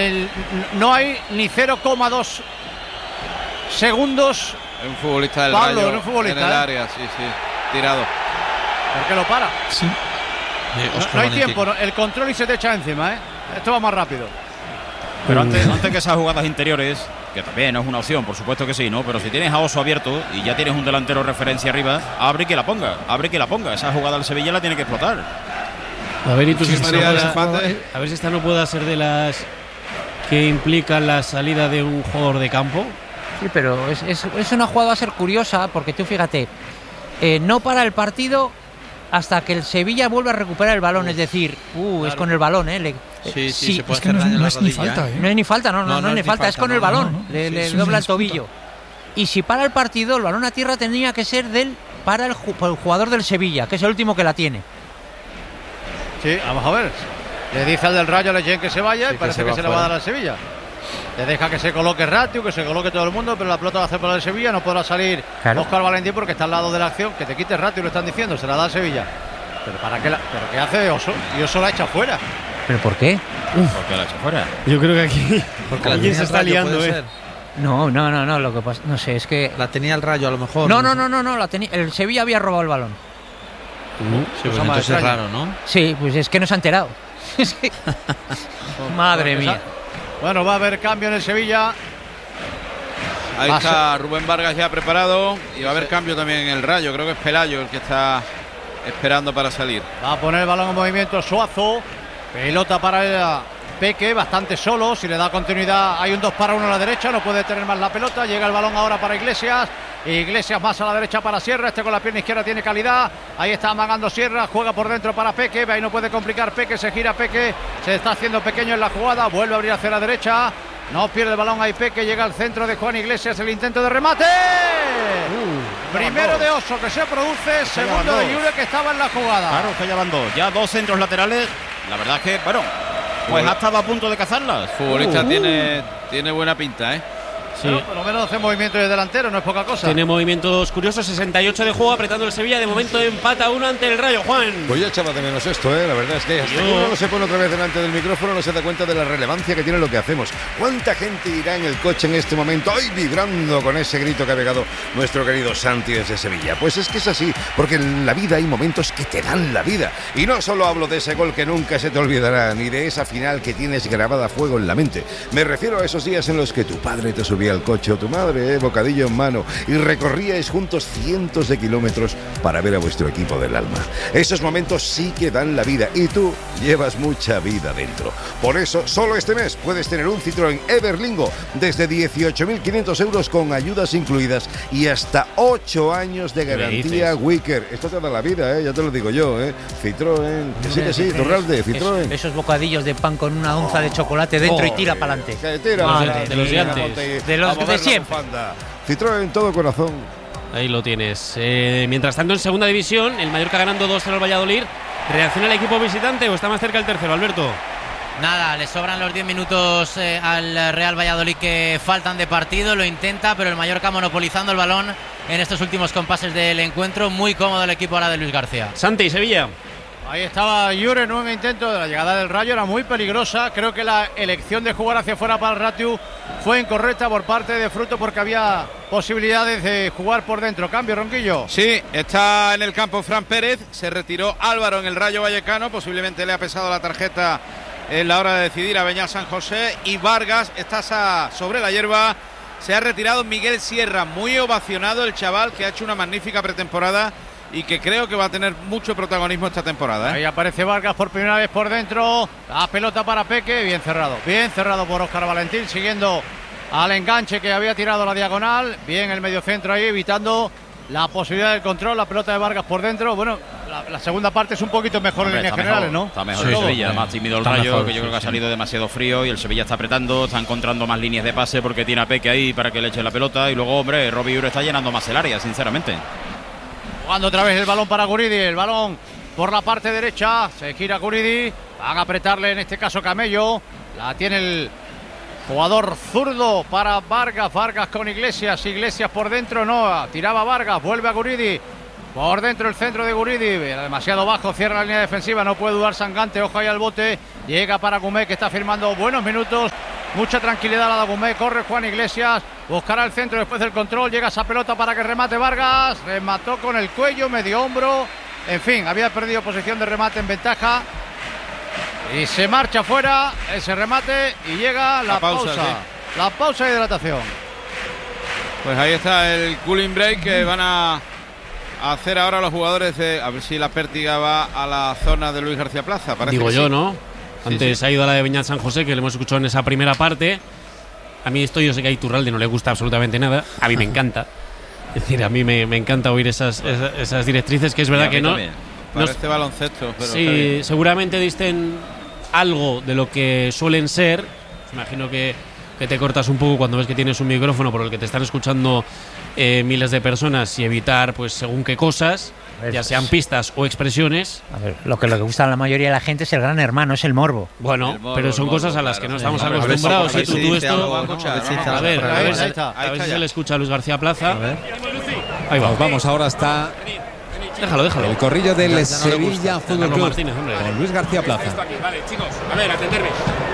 no hay ni 0,2 segundos. Un futbolista del Pablo, Rayo un futbolista, en el área, sí, tirado. ¿Por qué lo para? Sí. No hay tiempo, ¿no? El control y se te echa encima, ¿eh? Esto va más rápido. Pero antes que esas jugadas interiores, que también es una opción, por supuesto que sí, ¿no? Pero si tienes a Oso abierto y ya tienes un delantero referencia arriba, abre que la ponga. Esa jugada del Sevilla la tiene que explotar. A ver, y tú Sí, si María, a ver si esta no puede ser de las que implican la salida de un jugador de campo. Sí, pero es una jugada a ser curiosa, porque tú fíjate, no para el partido hasta que el Sevilla vuelve a recuperar el balón, es decir, claro. Es con el balón, Sí, se puede es que hacer daño en la es ni rodilla. falta, ¿eh? No es ni falta, no es ni falta, es con el balón, le dobla el tobillo. Y si para el partido, el balón a tierra tenía que ser para el jugador del Sevilla, que es el último que la tiene. Sí, vamos a ver. Le dice al del Rayo a Leyen que se vaya y parece que se le va a dar al Sevilla. Le deja que se coloque Ratio, que se coloque todo el mundo, pero la pelota va a hacer para el Sevilla. No podrá salir Óscar Valentín porque está al lado de la acción. Que te quite Ratio, lo están diciendo, se la da al Sevilla. Pero ¿para qué ¿pero qué hace Oso? Y Oso la echa fuera. ¿Pero por qué? ¿Por qué la echa fuera? Yo creo que aquí Porque la alguien tenía se el está Rayo, liando, puede ser. No, lo que pasa, no sé, es que La tenía el Rayo a lo mejor. No, la tenía, el Sevilla había robado el balón. Sí, pues entonces es raro, ¿no? Sí, pues es que no se ha enterado. Es que- Madre mía. Bueno, va a haber cambio en el Sevilla. Ahí está Rubén Vargas ya preparado y va a haber cambio también en el Rayo. Creo que es Pelayo el que está esperando para salir. Va a poner el balón en movimiento Suazo. Pelota para el Peque, bastante solo. Si le da continuidad, hay un 2-1 a la derecha. No puede tener más la pelota. Llega el balón ahora para Iglesias. Iglesias más a la derecha para Sierra. Este con la pierna izquierda tiene calidad. Ahí está amagando Sierra. Juega por dentro para Peque. Ahí no puede complicar Peque. Se gira Peque. Se está haciendo pequeño en la jugada. Vuelve a abrir hacia la derecha. No pierde el balón ahí Peque. Llega al centro de Juan Iglesias. El intento de remate. Primero de Oso que se produce. Segundo de Yure que estaba en la jugada. Claro, que ya van dos. Ya dos centros laterales. La verdad es que, bueno, pues ha estado a punto de cazarlas. Futbolista tiene buena pinta, ¿eh? Sí. Pero por lo menos hace movimiento de delantero, no es poca cosa. Tiene movimientos curiosos, 68 de juego, apretando el Sevilla. De momento empata 1 ante el Rayo, Juan. Pues ya echaba de menos esto, la verdad es que hasta que uno no se pone otra vez delante del micrófono no se da cuenta de la relevancia que tiene lo que hacemos. ¿Cuánta gente irá en el coche en este momento, hoy vibrando con ese grito que ha pegado nuestro querido Santi desde Sevilla? Pues es que es así, porque en la vida hay momentos que te dan la vida. Y no solo hablo de ese gol que nunca se te olvidará, ni de esa final que tienes grabada a fuego en la mente. Me refiero a esos días en los que tu padre te subía al coche o tu madre, bocadillo en mano, y recorríais juntos cientos de kilómetros para ver a vuestro equipo del alma. Esos momentos sí que dan la vida y tú llevas mucha vida dentro. Por eso, solo este mes puedes tener un Citroën Everlingo desde 18.500 euros con ayudas incluidas y hasta 8 años de garantía Wicker. Esto te da la vida, ya te lo digo yo, Citroën, que sí, Torralde, Citroën. Esos bocadillos de pan con una onza de chocolate dentro y tira para adelante. De los de antes. De los de siempre. Citroën, todo corazón. Ahí lo tienes. Mientras tanto, en segunda división, el Mallorca ganando 2-0 al Valladolid. ¿Reacciona el equipo visitante o está más cerca el tercero, Alberto? Nada, le sobran los 10 minutos al Real Valladolid que faltan de partido. Lo intenta, pero el Mallorca monopolizando el balón en estos últimos compases del encuentro. Muy cómodo el equipo ahora de Luis García. Santi, Sevilla. Ahí estaba Yure, nuevo intento de la llegada del Rayo, era muy peligrosa. Creo que la elección de jugar hacia afuera para el Ratiu fue incorrecta por parte de Fruto porque había posibilidades de jugar por dentro. Cambio, Ronquillo. Sí, está en el campo Fran Pérez, se retiró Álvaro en el Rayo Vallecano, posiblemente le ha pesado la tarjeta en la hora de decidir a Beñat San José, y Vargas está sobre la hierba. Se ha retirado Miguel Sierra, muy ovacionado el chaval que ha hecho una magnífica pretemporada y que creo que va a tener mucho protagonismo esta temporada. Ahí aparece Vargas por primera vez por dentro. La pelota para Peque, bien cerrado por Óscar Valentín, siguiendo al enganche que había tirado la diagonal. Bien el mediocentro ahí, evitando la posibilidad del control. La pelota de Vargas por dentro. Bueno, la segunda parte es un poquito mejor. Hombre, en líneas generales, ¿no? Está mejor el Sevilla, más tímido el Rayo, mejor, que yo creo que ha salido demasiado frío, y el Sevilla está apretando, está encontrando más líneas de pase porque tiene a Peque ahí para que le eche la pelota, y luego, hombre, Robbie Ure está llenando más el área, sinceramente. Jugando otra vez el balón para Guridi, el balón por la parte derecha, se gira Guridi, van a apretarle en este caso Camello, la tiene el jugador zurdo para Vargas con Iglesias por dentro, no, tiraba Vargas, vuelve a Guridi, Por dentro el centro de Guridi, era demasiado bajo, cierra la línea defensiva, no puede dudar Sangante, ojo ahí al bote, llega para Gumé, que está firmando buenos minutos, mucha tranquilidad a la Gumé, corre Juan Iglesias, buscará el centro después del control, llega esa pelota para que remate Vargas, remató con el cuello, medio hombro, en fin, había perdido posición de remate en ventaja, y se marcha fuera ese remate y llega la pausa. Sí. La pausa de hidratación. Pues ahí está el cooling break que van a hacer ahora los jugadores a ver si la pértiga va a la zona de Luis García Plaza. Digo yo, sí. ¿no? Antes sí. ha ido a la de Beñat San José, que le hemos escuchado en esa primera parte. A mí esto, yo sé que a Iturralde no le gusta absolutamente nada. A mí me encanta. Es decir, a mí me encanta oír esas directrices, que es verdad que no. Parece baloncesto, pero sí, seguramente disten algo de lo que suelen ser. Imagino que te cortas un poco cuando ves que tienes un micrófono por el que te están escuchando miles de personas y evitar, pues, según qué cosas, ya sean pistas o expresiones. A ver, lo que le gusta a la mayoría de la gente es el Gran Hermano, es el morbo. Bueno, pero son cosas a las que no estamos acostumbrados. Tú esto, a ver si se le escucha a Luis García Plaza. Ahí vamos. Vamos, ahora está. Déjalo. El corrillo del Sevilla Fútbol Club con Luis García Plaza. Vale, chicos, a ver, atenderme.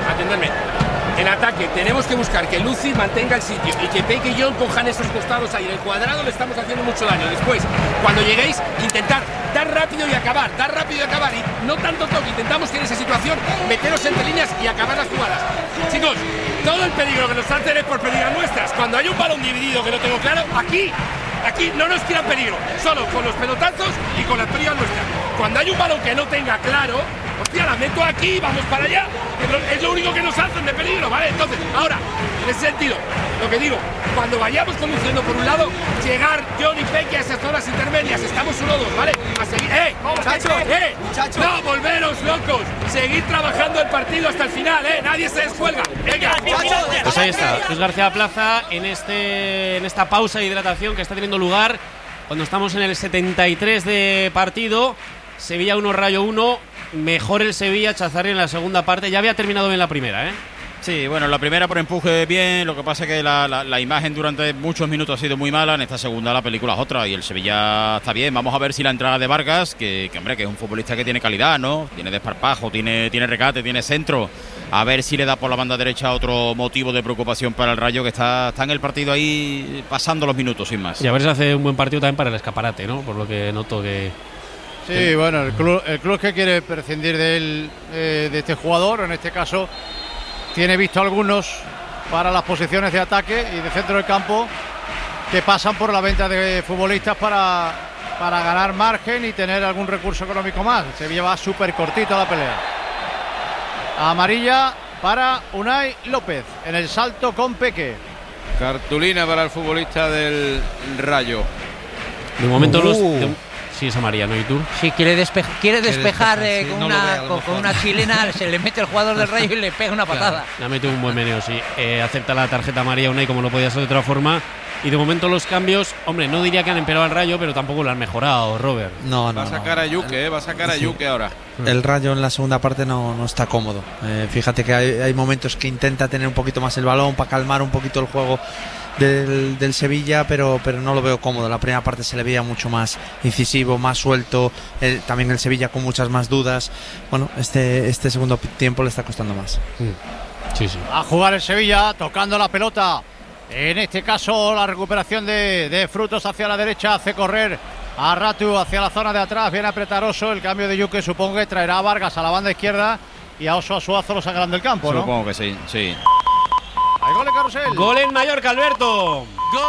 En ataque tenemos que buscar que Lucy mantenga el sitio y que Peque y John cojan esos costados ahí. En el cuadrado le estamos haciendo mucho daño. Después, cuando lleguéis, intentad dar rápido y acabar. Y no tanto toque. Intentamos que en esa situación meteros entre líneas y acabar las jugadas. Chicos, todo el peligro que nos hacen es por pérdidas nuestras. Cuando hay un balón dividido que no tengo claro, aquí no nos tiran peligro. Solo con los pelotazos y con las pérdidas nuestras. Cuando hay un balón que no tenga claro, hostia, la meto aquí y vamos para allá. Es lo único que nos hacen de peligro, ¿vale? Entonces, ahora, en ese sentido, lo que digo, cuando vayamos conduciendo por un lado, llegar John y Peque a esas zonas intermedias, estamos 1-2, ¿vale? A seguir, muchachos, no, volveros locos, seguir trabajando el partido hasta el final, nadie se descuelga. Venga, pues ahí está, Luis García Plaza en esta pausa de hidratación que está teniendo lugar cuando estamos en el 73 de partido. Sevilla 1, Rayo 1. Mejor el Sevilla, Chazarri en la segunda parte. Ya había terminado bien la primera, ¿eh? Sí, bueno, la primera por empuje bien. Lo que pasa es que la imagen durante muchos minutos ha sido muy mala. En esta segunda la película es otra y el Sevilla está bien. Vamos a ver si la entrada de Vargas, que hombre, que es un futbolista que tiene calidad, ¿no? Tiene desparpajo, tiene regate, tiene centro. A ver si le da por la banda derecha otro motivo de preocupación para el Rayo, que está en el partido ahí pasando los minutos sin más. Y a ver si hace un buen partido también para el escaparate, ¿no? Por lo que noto que... Sí, bueno, el club que quiere prescindir de este jugador, en este caso, tiene visto algunos para las posiciones de ataque y de centro del campo que pasan por la venta de futbolistas para ganar margen y tener algún recurso económico más. Se lleva súper cortito a la pelea. Amarilla para Unai López en el salto con Peque. Cartulina para el futbolista del Rayo. De momento sí, es amarilla, ¿no? ¿Y tú? Sí, quiere despejar con una chilena, se le mete el jugador del Rayo y le pega una patada. Le ha metido un buen meneo, sí. Acepta la tarjeta amarilla Unai como no podía ser de otra forma. Y de momento los cambios, hombre, no diría que han empeorado al Rayo, pero tampoco lo han mejorado, Robert. No. Va a sacar a Yuke, va a sacar a Yuke ahora. El Rayo en la segunda parte no está cómodo. Fíjate que hay momentos que intenta tener un poquito más el balón para calmar un poquito el juego del Sevilla, pero no lo veo cómodo. La primera parte se le veía mucho más incisivo, más suelto, también el Sevilla con muchas más dudas. Bueno, este segundo tiempo le está costando más. Sí. A jugar el Sevilla, tocando la pelota. En este caso la recuperación de Frutos hacia la derecha, hace correr a Ratu hacia la zona de atrás, viene a apretar Oso, el cambio de Yuke supongo que traerá a Vargas a la banda izquierda y a Oso Azuazo lo sacarán del campo, ¿no? Supongo que sí. Hay gol en Carrusel. Gol en Mallorca, Alberto.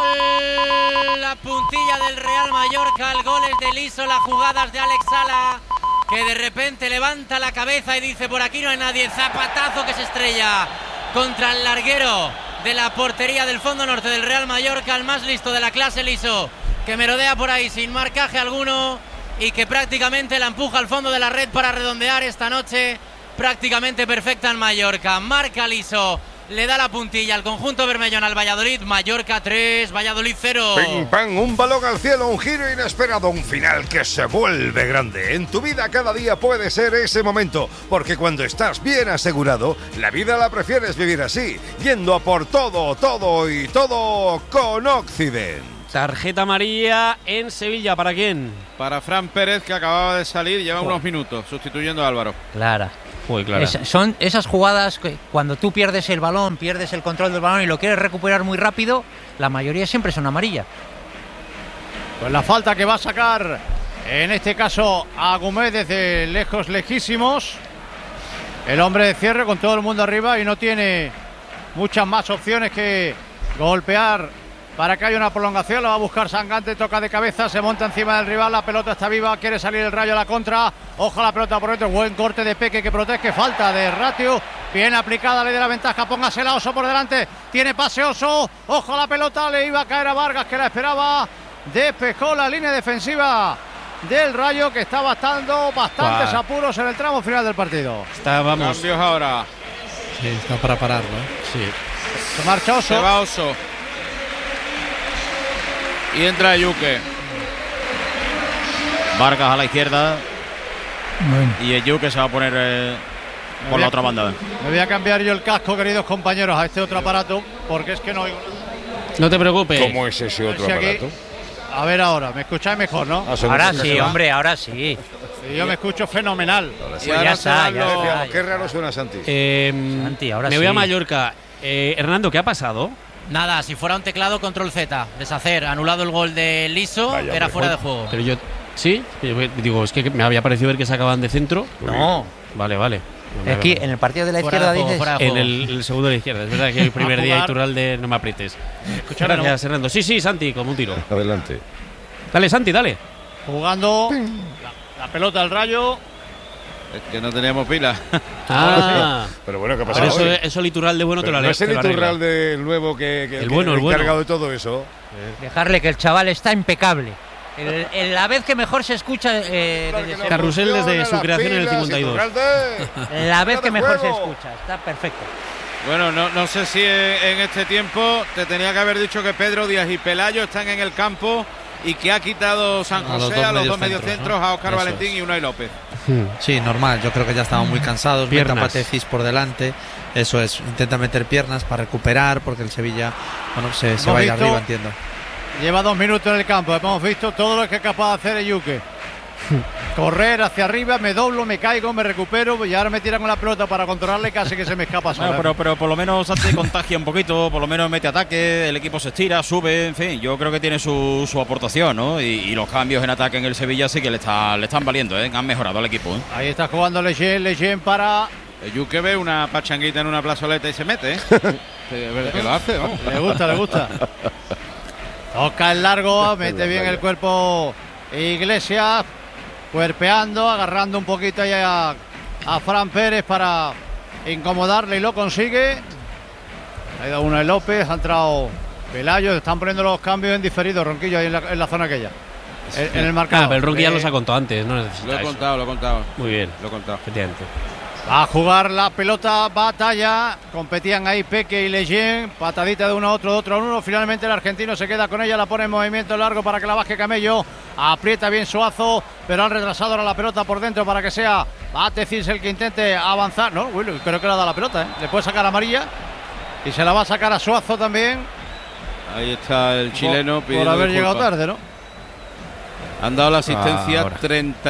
Gol, la puntilla del Real Mallorca, el gol es de Liso, las jugadas de Alex Sala, que de repente levanta la cabeza y dice por aquí no hay nadie, zapatazo que se estrella contra el larguero de la portería del fondo norte del Real Mallorca, el más listo de la clase, Liso, que merodea por ahí sin marcaje alguno y que prácticamente la empuja al fondo de la red para redondear esta noche prácticamente perfecta en Mallorca. Marca Liso, le da la puntilla al conjunto bermellón al Valladolid. Mallorca 3, Valladolid 0. Ping, pam, un balón al cielo, un giro inesperado, un final que se vuelve grande. En tu vida cada día puede ser ese momento, porque cuando estás bien asegurado, la vida la prefieres vivir así, yendo a por todo con Occident. Tarjeta amarilla en Sevilla, ¿para quién? Para Fran Pérez, que acababa de salir, lleva unos minutos sustituyendo a Álvaro. Clara. Uy, Clara. Son esas jugadas que cuando tú pierdes el balón, pierdes el control del balón y lo quieres recuperar muy rápido, la mayoría siempre son amarillas. Pues la falta que va a sacar, en este caso, a Agumé desde lejos, lejísimos. El hombre de cierre con todo el mundo arriba y no tiene muchas más opciones que golpear para que haya una prolongación. La va a buscar Sangante, toca de cabeza, se monta encima del rival, la pelota está viva, quiere salir el Rayo a la contra. Ojo la pelota por dentro, buen corte de Peque que protege, falta de Ratio, bien aplicada, ley de la ventaja, póngasela Oso por delante, tiene pase Oso, ojo la pelota, le iba a caer a Vargas que la esperaba, despejó la línea defensiva del Rayo, que está bastantes apuros en el tramo final del partido. Vamos. Cambios ahora. Sí, está para pararlo. Sí. Se marcha Oso. Se va Oso. Y entra Yuque. Vargas a la izquierda. Bueno. Y el Yuque se va a poner por la otra banda. Me voy a cambiar yo el casco, queridos compañeros, a este otro aparato, porque es que no oigo. No te preocupes. ¿Cómo es ese otro Si aquí- aparato? A ver ahora, ¿me escucháis mejor, no? Ahora sí, hombre, ahora sí. Y yo me escucho fenomenal. Pues Y ahora ya está, serán ya los- está. Qué raro suena Santi. Santi, ahora me voy sí. a Mallorca. Hernando, ¿qué ha pasado? Nada, si fuera un teclado, control Z, deshacer, anulado el gol de Liso, Vaya, era hombre. fuera de juego. Pero yo. ¿Sí? Digo, es que me había parecido ver que sacaban de centro. No, Vale. No me aquí había- en el partido de la Fuera izquierda de juego, dices. fuera de En juego. el segundo de la izquierda. Es verdad que el primer A día jugar. Iturralde no me aprietes. Escuchadme, ¿no? Gracias, Hernando. Sí, Santi, como un tiro. Adelante. Dale, Santi, dale. Jugando la pelota al Rayo. Es que no teníamos pila. Ah, Pero bueno, ¿qué pasa pero hoy? eso el Iturralde bueno te Pero lo no haré. es el Iturralde el nuevo que El bueno, el bueno. encargado de todo eso. Dejarle que el chaval está impecable. La vez que mejor se escucha desde Sevilla. Carrusel desde su Las creación en el pilas, 52. Iturralde. La vez que mejor se juego. escucha. Está perfecto. Bueno, no sé si en este tiempo te tenía que haber dicho que Pedro Díaz y Pelayo están en el campo y que ha quitado San A los José dos a los dos mediocentros, mediocentros, ¿no? a Óscar Eso Valentín es. y Unai López. Sí, normal. Yo creo que ya estaban muy cansados. Piernas. Meta Patecis por delante. Eso es. Intenta meter piernas para recuperar porque el Sevilla, bueno, se Hemos va a ir visto- arriba, entiendo. Lleva 2 minutos en el campo. Hemos visto todo lo que es capaz de hacer el Yuque. Correr hacia arriba, me doblo, me caigo, me recupero y ahora me tiran con la pelota para controlarle, casi que se me escapa sola. Bueno, pero por lo menos Santi contagia un poquito, por lo menos mete ataque, el equipo se estira, sube, en fin, yo creo que tiene su aportación, ¿no? Y los cambios en ataque en el Sevilla sí que le están valiendo, ¿eh? Han mejorado al equipo, ¿eh? Ahí está jugando Leyen para... El Yuque ve una pachanguita en una plazoleta y se mete, ¿eh? Que lo hace, vamos. Le gusta. Toca el largo, mete bien el cuerpo Iglesias, cuerpeando, agarrando un poquito ahí a Fran Pérez para incomodarle y lo consigue. Ha ido uno de López, ha entrado Pelayo, están poniendo los cambios en diferido, Ronquillo, ahí en la zona aquella. En el marcador. Ah, pero el Ronqui ya los ha contado antes, no necesita Lo he eso. contado. Muy bien, Lo he contado. efectivamente. Va a jugar la pelota, batalla. Competían ahí Peque y Leyen. Patadita de uno a otro, de otro a uno. Finalmente el argentino se queda con ella, la pone en movimiento largo para que la baje Camello. Aprieta bien Suazo, pero han retrasado ahora la pelota por dentro para que sea Patecis el que intente avanzar. No, bueno, creo que le ha dado la pelota, ¿eh? Le puede sacar amarilla y se la va a sacar a Suazo también. Ahí está el chileno Por haber llegado tarde, ¿no? Han dado la asistencia Ahora.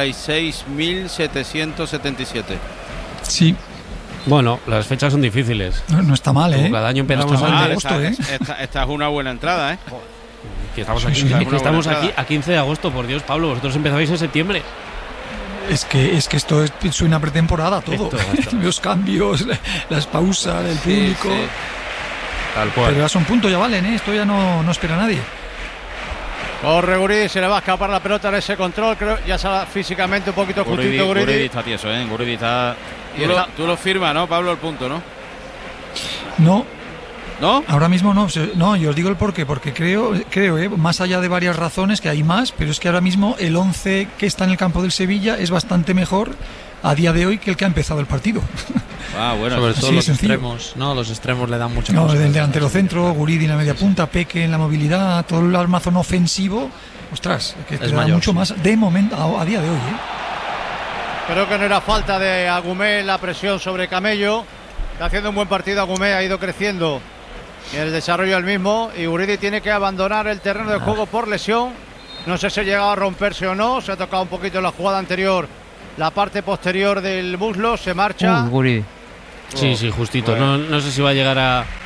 36.777. Sí, Bueno, las fechas son difíciles. no está mal, Como ¿eh? cada año No empezamos está mal antes. de agosto, ¿eh? Esta es una buena entrada, ¿eh? Que estamos Sí, aquí, sí. que Una estamos buena aquí entrada. a 15 de agosto, por Dios, Pablo. Vosotros empezabais en septiembre. Es que esto es una pretemporada todo. Esto. Los cambios, las pausas, el público. sí. Tal Pero ya son puntos, ya valen, ¿eh? Esto ya no espera a nadie. Corre Guridi, se le va a escapar la pelota en ese control. Creo ya sale físicamente un poquito justito Guridi Guridi. está tieso, ¿eh? Guridi está... Tú lo firmas, ¿no, Pablo, el punto, ¿no? No, ¿No? ahora mismo no. No, yo os digo el porqué, porque creo, más allá de varias razones, que hay más, pero es que ahora mismo el 11 que está en el campo del Sevilla es bastante mejor a día de hoy que el que ha empezado el partido. Ah, bueno. Sobre todo sí, los sencillo. extremos, ¿no? Los extremos le dan mucho No, más. del delantero centro, Guridi en la media punta, Peque en la movilidad, todo el armazón ofensivo. Ostras, que te Es da mayor, mucho sí. más de momento a día de hoy, ¿eh? Creo que no era falta de Agumé la presión sobre Camello. Está haciendo un buen partido Agumé, ha ido creciendo el desarrollo del mismo, y Guridi tiene que abandonar el terreno de juego por lesión. No sé si ha llegado a romperse o no, se ha tocado un poquito en la jugada anterior, la parte posterior del muslo, se marcha. Guridi. Sí, justito. No sé si va a llegar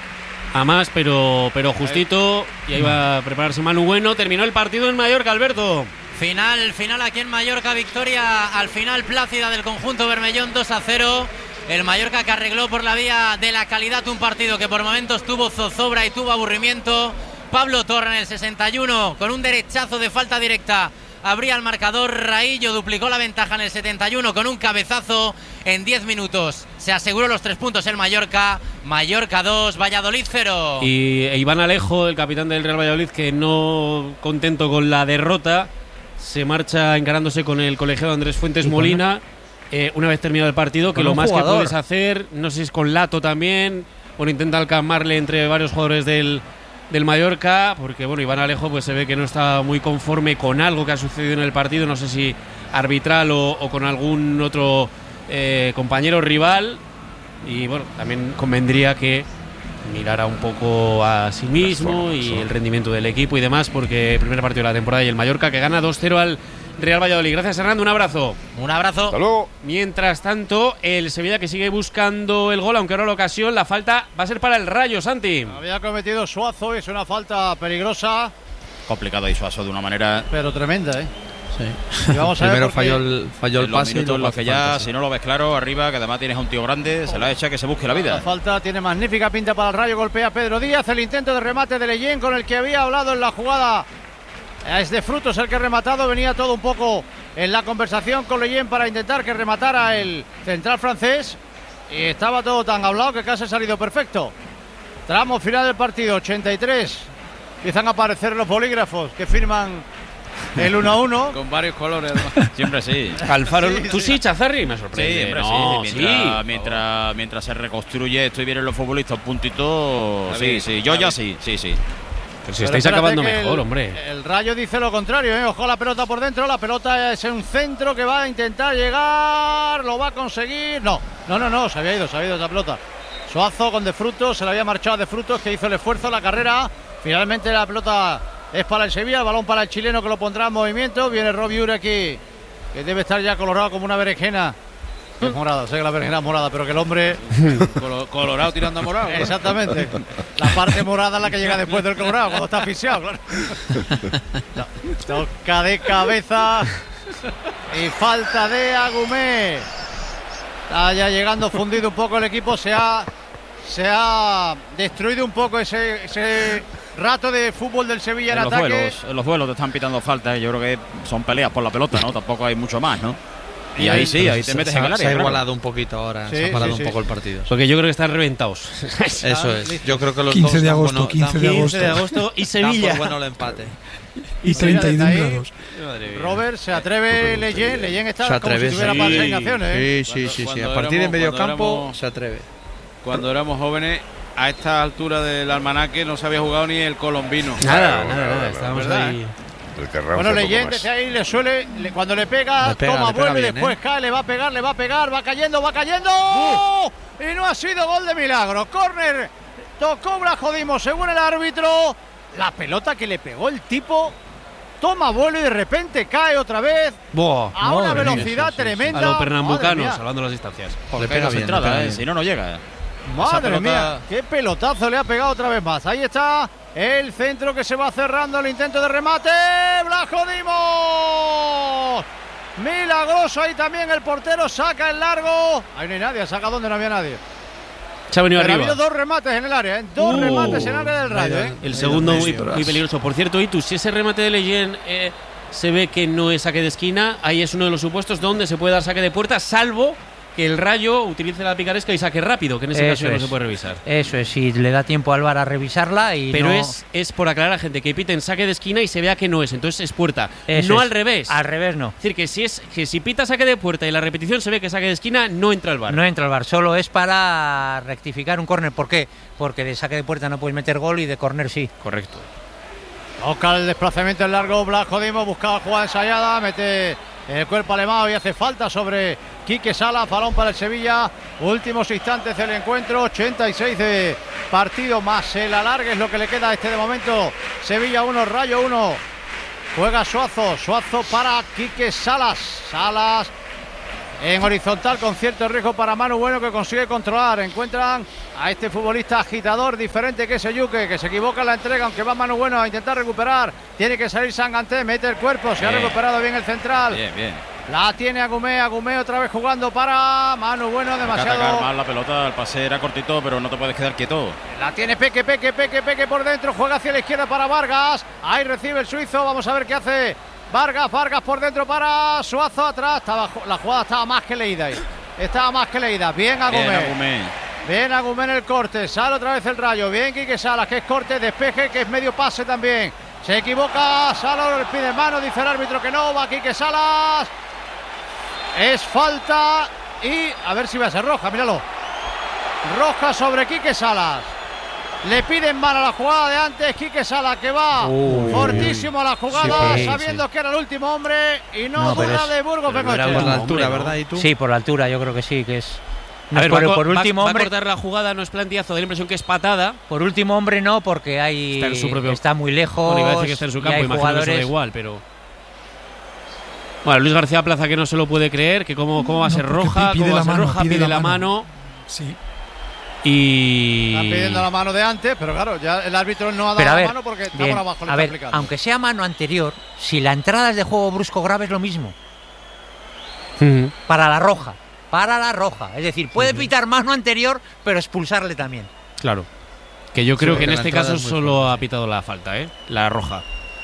a más, pero justito. Y ahí va a prepararse Manu Bueno. Terminó el partido en Mallorca, Alberto. Final aquí en Mallorca, victoria al final plácida del conjunto bermellón, 2-0. El Mallorca que arregló por la vía de la calidad un partido que por momentos tuvo zozobra y tuvo aburrimiento. Pablo Torre en el 61 con un derechazo de falta directa abría el marcador. Raillo duplicó la ventaja en el 71 con un cabezazo. En 10 minutos se aseguró los 3 puntos el Mallorca. Mallorca 2, Valladolid 0. Y Iván Alejo, el capitán del Real Valladolid, que no contento con la derrota, se marcha encarándose con el colegiado Andrés Fuentes Molina. Una vez terminado el partido, que lo más jugador que puedes hacer, no sé si es con Lato también, bueno, intenta calmarle entre varios jugadores del Mallorca, porque bueno, Iván Alejo pues se ve que no está muy conforme con algo que ha sucedido en el partido, no sé si arbitral o con algún otro compañero rival, y bueno, también convendría que mirara un poco a sí mismo y el rendimiento del equipo y demás, porque primer partido de la temporada y el Mallorca que gana 2-0 al Real Valladolid. Gracias, Hernando, un abrazo. Un abrazo. Hasta luego. Mientras tanto, el Sevilla que sigue buscando el gol, aunque ahora la ocasión, la falta va a ser para el Rayo, Santi. Había cometido Suazo, es una falta peligrosa. Complicado y Suazo de una manera... pero tremenda, Sí. Y vamos a Primero ver falló el pase. Minutos en los que ya, si no lo ves claro, arriba, que además tienes a un tío grande, se la echa que se busque la vida. La falta tiene magnífica pinta para el Rayo, golpea Pedro Díaz, el intento de remate de Leyen con el que había hablado en la jugada. Es de Frutos el que ha rematado, venía todo un poco en la conversación con Leyen para intentar que rematara el central francés, y estaba todo tan hablado que casi ha salido perfecto. Tramo final del partido, 83. Empiezan a aparecer los bolígrafos que firman el 1-1. Con varios colores, además. Siempre sí. Alfaro, ¿tú sí, Chazarri? Me sorprende. Siempre mientras se reconstruye esto y vienen los futbolistas puntitos. Sí, yo ya sí. Pero si estáis acabando mejor, hombre. El Rayo dice lo contrario, Ojo la pelota por dentro. La pelota es un centro que va a intentar llegar. Lo va a conseguir. No, se había ido esa pelota. Suazo con De Frutos, se le había marchado De Frutos, que hizo el esfuerzo, la carrera. Finalmente la pelota es para el Sevilla, el balón para el chileno, que lo pondrá en movimiento. Viene Robbie Ure aquí, que debe estar ya colorado como una berenjena. Es morada, sé que la berenjena es morada, pero que el hombre... Colorado tirando a morado. Exactamente. La parte morada es la que llega después del colorado, cuando está asfixiado, claro. Toca de cabeza y falta de Agumé. Está ya llegando fundido un poco el equipo. Se ha destruido un poco ese rato de fútbol del Sevilla en ataque. En los duelos te están pitando falta. Yo creo que son peleas por la pelota, ¿no? Tampoco hay mucho más, ¿no? Y ahí te metes en el área. Se ha igualado un poquito ahora, se ha parado un poco el partido. Porque yo creo que están reventados. Eso es. Yo creo que los 15 dos de agosto, 15 de agosto y Sevilla. Dan por bueno el empate. Y 31 grados. Robert, se atreve Leyen. Leyen está se atreve, como si tuviera pasaciones. Sí. A partir del medio campo se atreve. Cuando éramos jóvenes, a esta altura del almanaque no se había jugado ni el colombino. Nada. Estábamos ahí. Bueno, Leyen desde ahí le suele, cuando le pega, toma, vuelve, bien, después cae, le va a pegar, va cayendo. Y no ha sido gol de milagro. Córner, tocó Blasco Dimo, según el árbitro. La pelota que le pegó el tipo, toma vuelo y de repente cae otra vez. A una velocidad tremenda. A los pernambucanos, salvando las distancias. Le pega bien entrada, si no llega. Madre mía, qué pelotazo le ha pegado otra vez más. Ahí está el centro que se va cerrando, el intento de remate. Blasco Dimos. Milagroso ahí también el portero, saca el largo. Ahí no hay nadie, saca donde no había nadie. Se ha venido arriba. Ha habido dos remates en el área, dos remates en el área del Rayo. El segundo muy peligroso. Por cierto, Itu, si ese remate de Leyen se ve que no es saque de esquina, ahí es uno de los supuestos donde se puede dar saque de puerta, salvo que el Rayo utilice la picaresca y saque rápido, que en ese caso no se puede revisar. Eso es, si le da tiempo a Álvaro a revisarla. Pero no... es por aclarar a la gente que piten saque de esquina y se vea que no es, entonces es puerta. Eso no es. al revés. Al revés no. Es decir, que si pita saque de puerta y la repetición se ve que saque de esquina, no entra al VAR. No entra al VAR, solo es para rectificar un córner. ¿Por qué? Porque de saque de puerta no puedes meter gol y de córner sí. Correcto. Busca el desplazamiento en largo, Blasco Dimo buscaba jugada ensayada, mete el cuerpo alemán y hace falta sobre Quique Salas, balón para el Sevilla, últimos instantes del encuentro, 86 de partido más el alargue es lo que le queda a este de momento. Sevilla 1, Rayo 1, juega Suazo para Quique Salas, en horizontal con cierto riesgo para Manu Bueno, que consigue controlar. Encuentran a este futbolista agitador diferente que es Eyuke, que se equivoca en la entrega, aunque va Manu Bueno a intentar recuperar. Tiene que salir Sanganté, mete el cuerpo, se ha recuperado bien el central. Bien. La tiene Agumé otra vez jugando para Manu Bueno, demasiado. Atacar mal la pelota, el pase era cortito, pero no te puedes quedar quieto. La tiene Peque por dentro, juega hacia la izquierda para Vargas. Ahí recibe el suizo, vamos a ver qué hace Vargas por dentro para Suazo, atrás. La jugada estaba más que leída ahí. Bien Agumé. Bien Agumé en el corte, sale otra vez el Rayo. Bien Quique Salas, que es corte, despeje, que es medio pase también. Se equivoca, Salas le pide mano, dice el árbitro que no, va Quique Salas. Es falta y a ver si va a ser roja, míralo. Roja sobre Quique Salas. Le piden mano a la jugada de antes. Quique Salas que va fortísimo a la jugada, sabiendo que era el último hombre y no duda de Burgos Bengoechea. Por la altura, ¿verdad? ¿Y tú? Sí, por la altura, yo creo que sí, que es. A ver, por último va a hombre. cortar la jugada, no es plantillazo, da la impresión que es patada. Por último hombre no, porque está muy lejos. Bueno, iba a decir que está en su campo, imagino jugadores... que eso da igual, pero. Bueno, Luis García Plaza que no se lo puede creer, que cómo va a ser roja, pide la mano. Sí. Y está pidiendo la mano de antes, pero claro, ya el árbitro no ha dado la mano porque está por abajo. A ver, aunque sea mano anterior, si la entrada es de juego brusco grave es lo mismo. Para la roja. Es decir, puede pitar mano anterior, pero expulsarle también. Claro. Que yo creo que en este caso solo ha pitado la falta, la roja.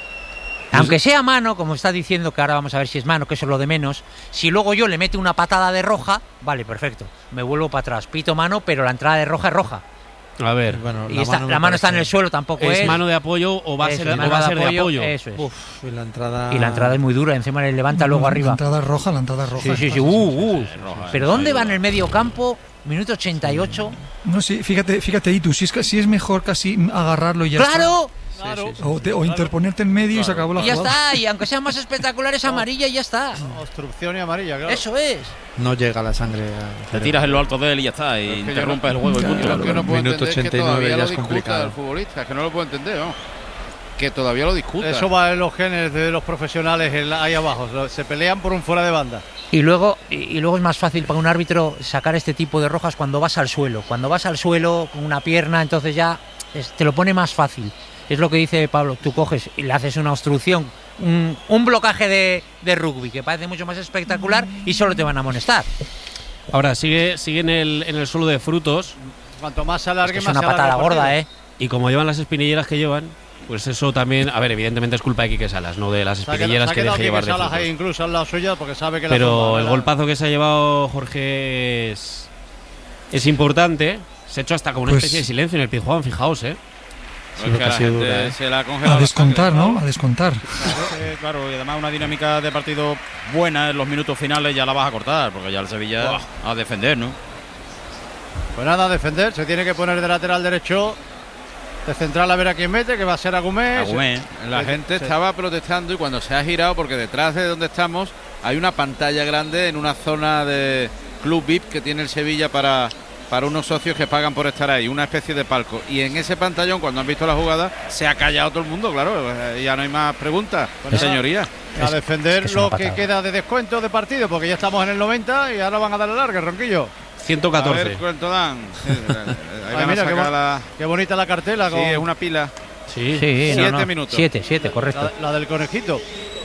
Aunque sea mano, como está diciendo, que ahora vamos a ver si es mano, que eso es lo de menos. Si luego yo le meto una patada de roja, vale, perfecto. Me vuelvo para atrás, pito mano, pero la entrada de roja es roja. A ver, y la mano está en el suelo, tampoco es. ¿Es mano de apoyo o va a ser de apoyo? Eso es. Y la entrada es muy dura, encima le levanta luego arriba. La entrada es roja. Sí. Pero ¿dónde va en el medio campo? Minuto 88. No, sí, fíjate, Itu, si es mejor casi agarrarlo y ya está. ¡Claro! O interponerte en medio y se acabó la jugada. Y ya está, y aunque sea más espectacular es amarilla y ya está. Obstrucción y amarilla, claro. Eso es. No llega la sangre. Te tiras en lo alto de él y ya está, y interrumpes el juego y punto. Lo que no puedo Minuto entender 89 es que todavía ya lo es discuta complicado. el futbolista, es que no lo puedo entender, ¿no? Que todavía lo discuta. Eso va en los genes de los profesionales ahí abajo, se pelean por un fuera de banda. Y luego es más fácil para un árbitro sacar este tipo de rojas cuando vas al suelo. Cuando vas al suelo con una pierna, entonces ya te lo pone más fácil. Es lo que dice Pablo, tú coges y le haces una obstrucción, un blocaje de rugby que parece mucho más espectacular y solo te van a amonestar. Ahora sigue en el suelo de Frutos. Cuanto más se alargue, es más una patada gorda, Y como llevan las espinilleras que llevan, pues eso también, a ver, evidentemente es culpa de Quique Salas, no de las espinilleras que deje llevar de Frutos. Ahí incluso al lado suyo porque sabe que pero el golpazo que se ha llevado Jorge es importante. Se ha hecho hasta como una especie de silencio en el Pizjuán, fijaos, Es que la gente se la ha congelado. A descontar, ¿no? A descontar. Claro, y además una dinámica de partido buena en los minutos finales ya la vas a cortar, porque ya el Sevilla a defender, ¿no? Pues nada, a defender, se tiene que poner de lateral derecho, de central a ver a quién mete, que va a ser Agumé. La gente estaba protestando y cuando se ha girado, porque detrás de donde estamos hay una pantalla grande en una zona de Club VIP que tiene el Sevilla para unos socios que pagan por estar ahí, una especie de palco. Y en ese pantallón, cuando han visto la jugada, se ha callado todo el mundo, claro. Ya no hay más preguntas, señoría. A defender lo que queda de descuento de partido, porque ya estamos en el 90 y ahora van a darle larga, Ronquillo. 114. A ver cuánto dan. Ay, mira, qué bonita la cartela. Sí, es una pila. Sí, 7 minutos. 7, correcto. La del conejito.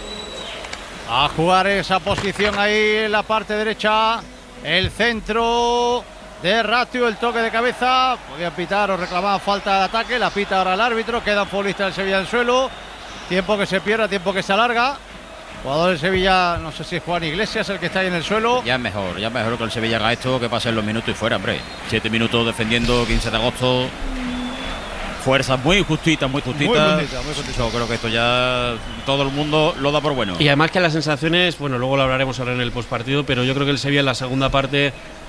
A jugar esa posición ahí en la parte derecha. El centro de Ratio, el toque de cabeza. Podían pitar o reclamar falta de ataque. La pita ahora el árbitro. Queda un futbolista del Sevilla en el suelo. Tiempo que se pierde, tiempo que se alarga. Jugador del Sevilla, no sé si es Juan Iglesias el que está ahí en el suelo. Ya es mejor que el Sevilla haga esto, que pasen los minutos y fuera, hombre. 7 minutos defendiendo, 15 de agosto. Fuerzas muy justitas. Muy justita. Yo creo que esto ya todo el mundo lo da por bueno. Y además que las sensaciones, bueno, luego lo hablaremos ahora en el postpartido, pero yo creo que el Sevilla en la segunda parte,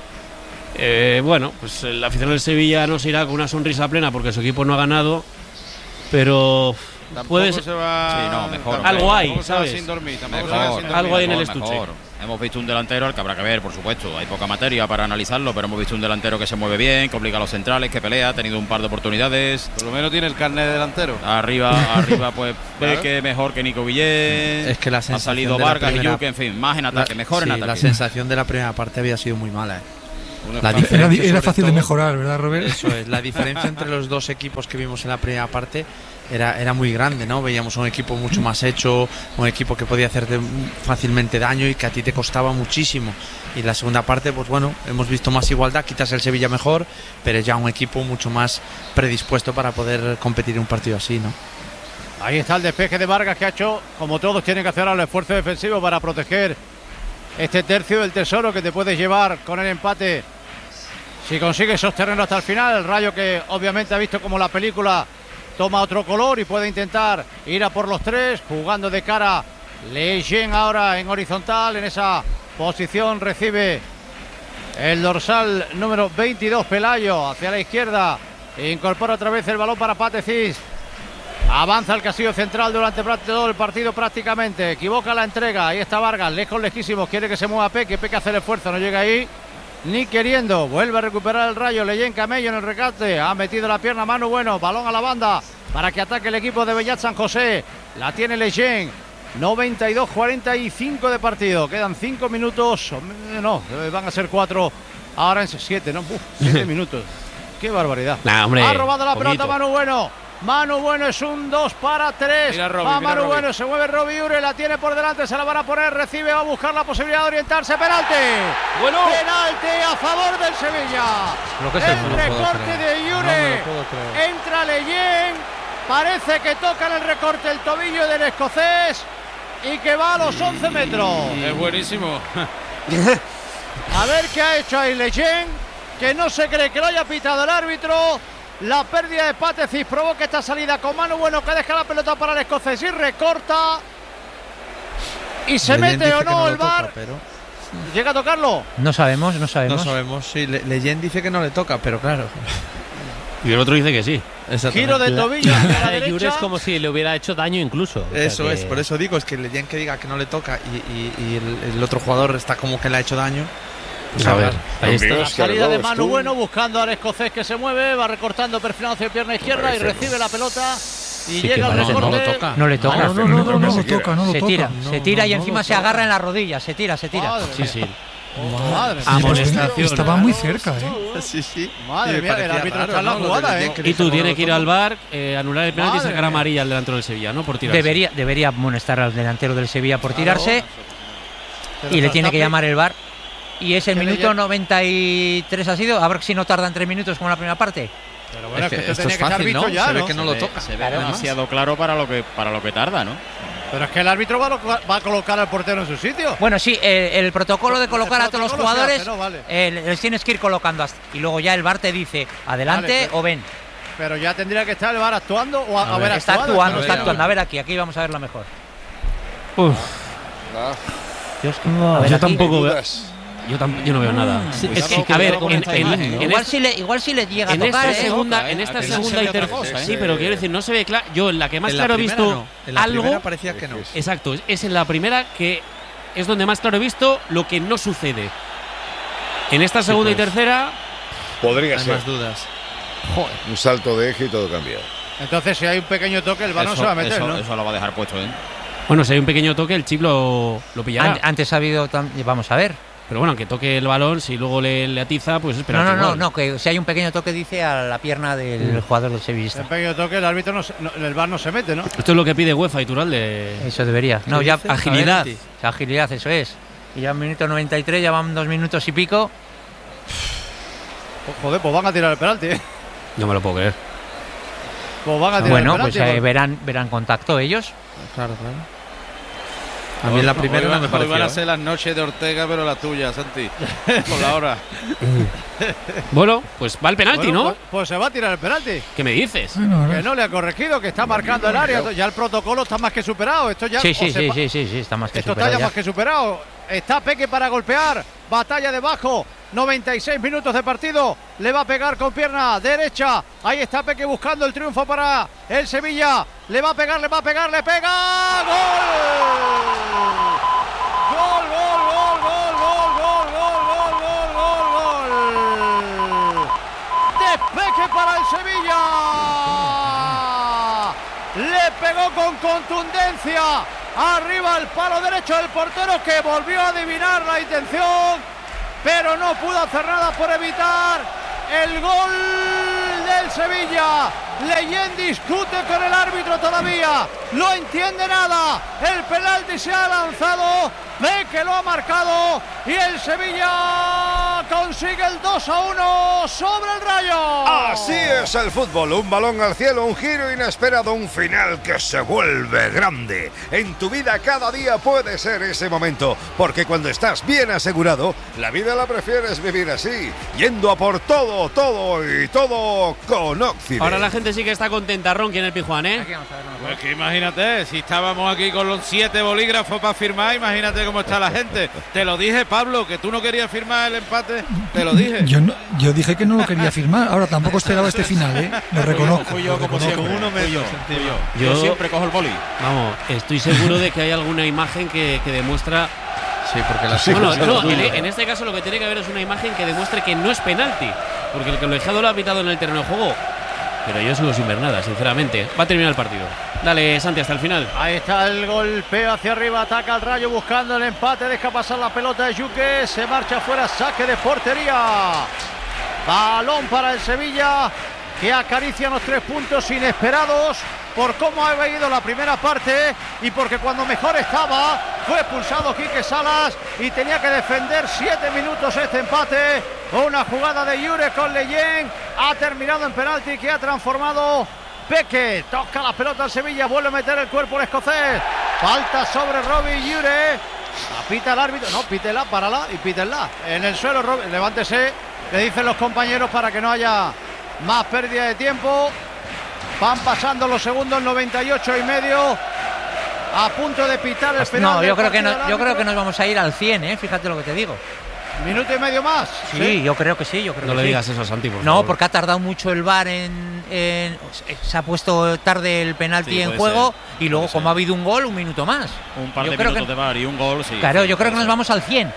pues el aficionado del Sevilla no se irá con una sonrisa plena porque su equipo no ha ganado, pero puede se va. Sí, no, mejor. Algo hay, Tampoco se va ¿sabes? sin dormir. Algo hay en el estuche. Mejor. Hemos visto un delantero al que habrá que ver, por supuesto. Hay poca materia para analizarlo, pero hemos visto un delantero que se mueve bien, que obliga a los centrales, que pelea, ha tenido un par de oportunidades. Por lo menos tiene el carnet de delantero. Arriba, pues ve que mejor que Nico Guillén. Es que la ha sensación salido de la Vargas y primera- Yuke, en fin, más en ataque, mejor en Sí, ataque. la sensación de la primera parte había sido muy mala. La Era, diferencia, era sobre fácil de todo- mejorar, ¿verdad, Robert? Eso es, la diferencia entre los dos equipos que vimos en la primera parte era muy grande, ¿no? Veíamos un equipo mucho más hecho, un equipo que podía hacerte fácilmente daño y que a ti te costaba muchísimo. Y la segunda parte, pues bueno, hemos visto más igualdad, quizás el Sevilla mejor, pero ya un equipo mucho más predispuesto para poder competir en un partido así, ¿no? Ahí está el despeje de Vargas, que ha hecho, como todos tienen que hacer, el esfuerzo defensivo para proteger este tercio del tesoro que te puedes llevar con el empate si consigues sostenerlo hasta el final. El Rayo, que obviamente ha visto como la película toma otro color y puede intentar ir a por los tres, jugando de cara. Leyen ahora en horizontal, en esa posición recibe el dorsal número 22, Pelayo, hacia la izquierda, incorpora otra vez el balón para Patecís. Avanza el Castillo central durante todo el partido prácticamente. Equivoca la entrega. Ahí está Vargas, lejos, lejísimos. Quiere que se mueva Peque. Peque hace el esfuerzo, no llega ahí ni queriendo. Vuelve a recuperar el Rayo. Leyen Camello en el recate. Ha metido la pierna Manu Bueno. Balón a la banda para que ataque el equipo de Beñat San José. La tiene Leyen. 92-45 de partido. Quedan 5 minutos. No, van a ser 4. Ahora en 7, ¿no? 7 minutos. Qué barbaridad. Nah, hombre, ha robado la poquito. pelota Manu Bueno. Manu Bueno es un 2-3. Mira Robbie, va mira Manu Robbie. Bueno, se mueve Robbie Ure, la tiene por delante, se la van a poner, recibe, va a buscar la posibilidad de orientarse. Penalti. Bueno. Penalti a favor del Sevilla. Lo que es el no lo puedo recorte creer. de No me Ure. lo puedo creer. Entra Leyen. Parece que toca en el recorte el tobillo del escocés y que va a los 11 metros. Es buenísimo. A ver qué ha hecho ahí Leyen, que no se cree que lo haya pitado el árbitro. La pérdida de Patecís provoca esta salida con Manu Bueno, que deja la pelota para el escocés y recorta. Y se Leyen mete dice o que no lo el toca, VAR. pero ¿Llega a tocarlo? No sabemos. no sabemos. Sí, Leyen dice que no le toca, pero claro. Y el otro dice que sí. Giro de tobillo hacia la La de Jure derecha. es como si le hubiera hecho daño incluso. O sea Eso que- es, por eso digo, es que Leyen que diga que no le toca y el otro jugador está como que le ha hecho daño. Pues A ver, ahí está. La salida de Manu Bueno buscando al escocés que se mueve, va recortando, perfilando hacia pierna izquierda y recibe la pelota y Sí, que llega al no, recorte. no lo toca. No le toca. No lo toca, no lo Se toca. tira, No, se tira no, y no encima lo se toca. agarra en la rodilla, se tira. Madre Sí, sí. Madre Sí, pues, Amonestación. estaba muy cerca, ¿eh? Sí, sí. Madre Y me mía, el parecía árbitro raro, está en la ¿no? Lo de jugada, Leyen ¿eh? que Y dice tú no tienes lo que ir toca. al VAR, anular el penalti y Madre sacar mía. amarilla al delantero del Sevilla, ¿no? Por tirarse. Debería amonestar al delantero del Sevilla por tirarse y le tiene que llamar el VAR. Y es el Que minuto Leyen- 93 ha sido. A ver si no tardan 3 minutos como la primera parte. Pero bueno, Es es que que esto tenía es que estar fácil, visto ¿no? ya, Se ve ¿no? que no lo toca. Se ve Claro, demasiado claro para lo que tarda, ¿no? Pero es que el árbitro va a colocar al portero en su sitio. Bueno, sí, el protocolo de colocar a todos los protocolo se jugadores hace, ¿no? Vale. les tienes que ir colocando y luego ya el VAR te dice adelante Vale, pero- o ven. Pero ya tendría que estar el VAR actuando o haber Está actuado. actuando, ¿no? está actuando. A ver aquí vamos a verlo mejor. Uf, Dios, yo aquí. tampoco veo. Dudas. Yo no veo nada. Es que, a ver, Igual si le llega a en tocar, esta segunda, en esta segunda y tercera, sí, pero quiero decir, no se ve claro. Yo en la que más En la claro he primera visto no, en la algo. primera parecía que no. Exacto, es en la primera que es donde más claro he visto lo que no sucede. En esta segunda y tercera, Podría Hay ser más dudas. un salto de eje y todo cambia. Entonces, si hay un pequeño toque, el VAR no se va a meter, ¿no? Eso lo va a dejar puesto, ¿eh? bueno, si hay un pequeño toque, el chip lo pillará. Antes ha habido. Vamos a ver. Pero bueno, aunque toque el balón, si luego le atiza, pues espera. No, que si hay un pequeño toque dice a la pierna del jugador del sevillista. Un pequeño toque, el árbitro el VAR no se mete, ¿no? Esto es lo que pide UEFA y Turalde. Eso debería. No, ya dice? Agilidad. A ver, agilidad, eso es. Y ya en minuto 93, ya van 2 minutos y pico. Pues, joder, pues van a tirar el penalti, ¿eh? No me lo puedo creer. Pues van a tirar Bueno, el pues penalti. verán contacto ellos. Claro, claro. A mí la primera no me Hoy van a pareció. ser las noches de Ortega, pero la tuya, Santi. Por la hora. Bueno, pues va el penalti, Bueno, ¿no? pues se va a tirar el penalti. ¿Qué me dices? Bueno, a ver. Que no le ha corregido, que está marcando el área. Ya el protocolo está más que superado. Esto ya Sí, o se va- sí, está más que Esto está superado ya ya. más que superado. Está Peque para golpear. Batalla debajo 96 minutos de partido. Le va a pegar con pierna derecha. Ahí está Peque buscando el triunfo para el Sevilla. Le va a pegar, le pega. ¡Gol! ¡Gol! De Peque para el Sevilla. Le pegó con contundencia arriba el palo derecho del portero, que volvió a adivinar la intención, pero no pudo hacer nada por evitar el gol del Sevilla. Leyen discute con el árbitro todavía, no entiende nada. El penalti se ha lanzado, ve que lo ha marcado y el Sevilla consigue el 2-1 sobre el Rayo. Así es el fútbol, un balón al cielo, un giro inesperado, un final que se vuelve grande. En tu vida cada día puede ser ese momento, porque cuando estás bien asegurado, la vida la prefieres vivir así, yendo a por todo con Occident. Ahora la gente sí que está contenta, Ronqui, en el Pizjuán, ¿eh? Pues que imagínate, si estábamos aquí con los 7 bolígrafos para firmar, imagínate cómo está la gente. Te lo dije, Pablo, que tú no querías firmar el empate, te lo dije. Yo dije que no lo quería firmar, ahora tampoco esperaba este final, ¿eh? Lo reconozco. Fui yo como siempre. Uno medio. Yo siempre cojo el boli. Vamos, estoy seguro de que hay alguna imagen que demuestra. Sí, porque la en este caso lo que tiene que haber es una imagen que demuestre que no es penalti, porque el colegiado lo ha pitado en el terreno de juego. Pero yo sigo sin ver nada, sinceramente. Va a terminar el partido. Dale, Santi, hasta el final. Ahí está el golpeo hacia arriba, ataca el Rayo buscando el empate, deja pasar la pelota de Yuque, se marcha fuera, saque de portería. Balón para el Sevilla, que acaricia los 3 puntos inesperados por cómo ha ido la primera parte y porque cuando mejor estaba fue expulsado Quique Salas y tenía que defender 7 minutos este empate. Una jugada de Yure con Leyen ha terminado en penalti que ha transformado Peque. Toca la pelota al Sevilla, vuelve a meter el cuerpo el escocés. Falta sobre Robbie Yure. Pita el árbitro, no, pítela, párala y pítenla. En el suelo, Robbie, levántese, le dicen los compañeros para que no haya más pérdida de tiempo. Van pasando los segundos, 98 y medio. A punto de pitar el penal. No, yo creo que nos vamos a ir al 100, fíjate lo que te digo. Minuto y medio más. Sí, yo creo que sí. No le digas eso a Santi, por favor. No, porque ha tardado mucho el VAR se ha puesto tarde el penalti en juego y luego como ha habido un gol, un minuto más. Un par de minutos de VAR y un gol, sí. Claro, yo creo que nos vamos al 100.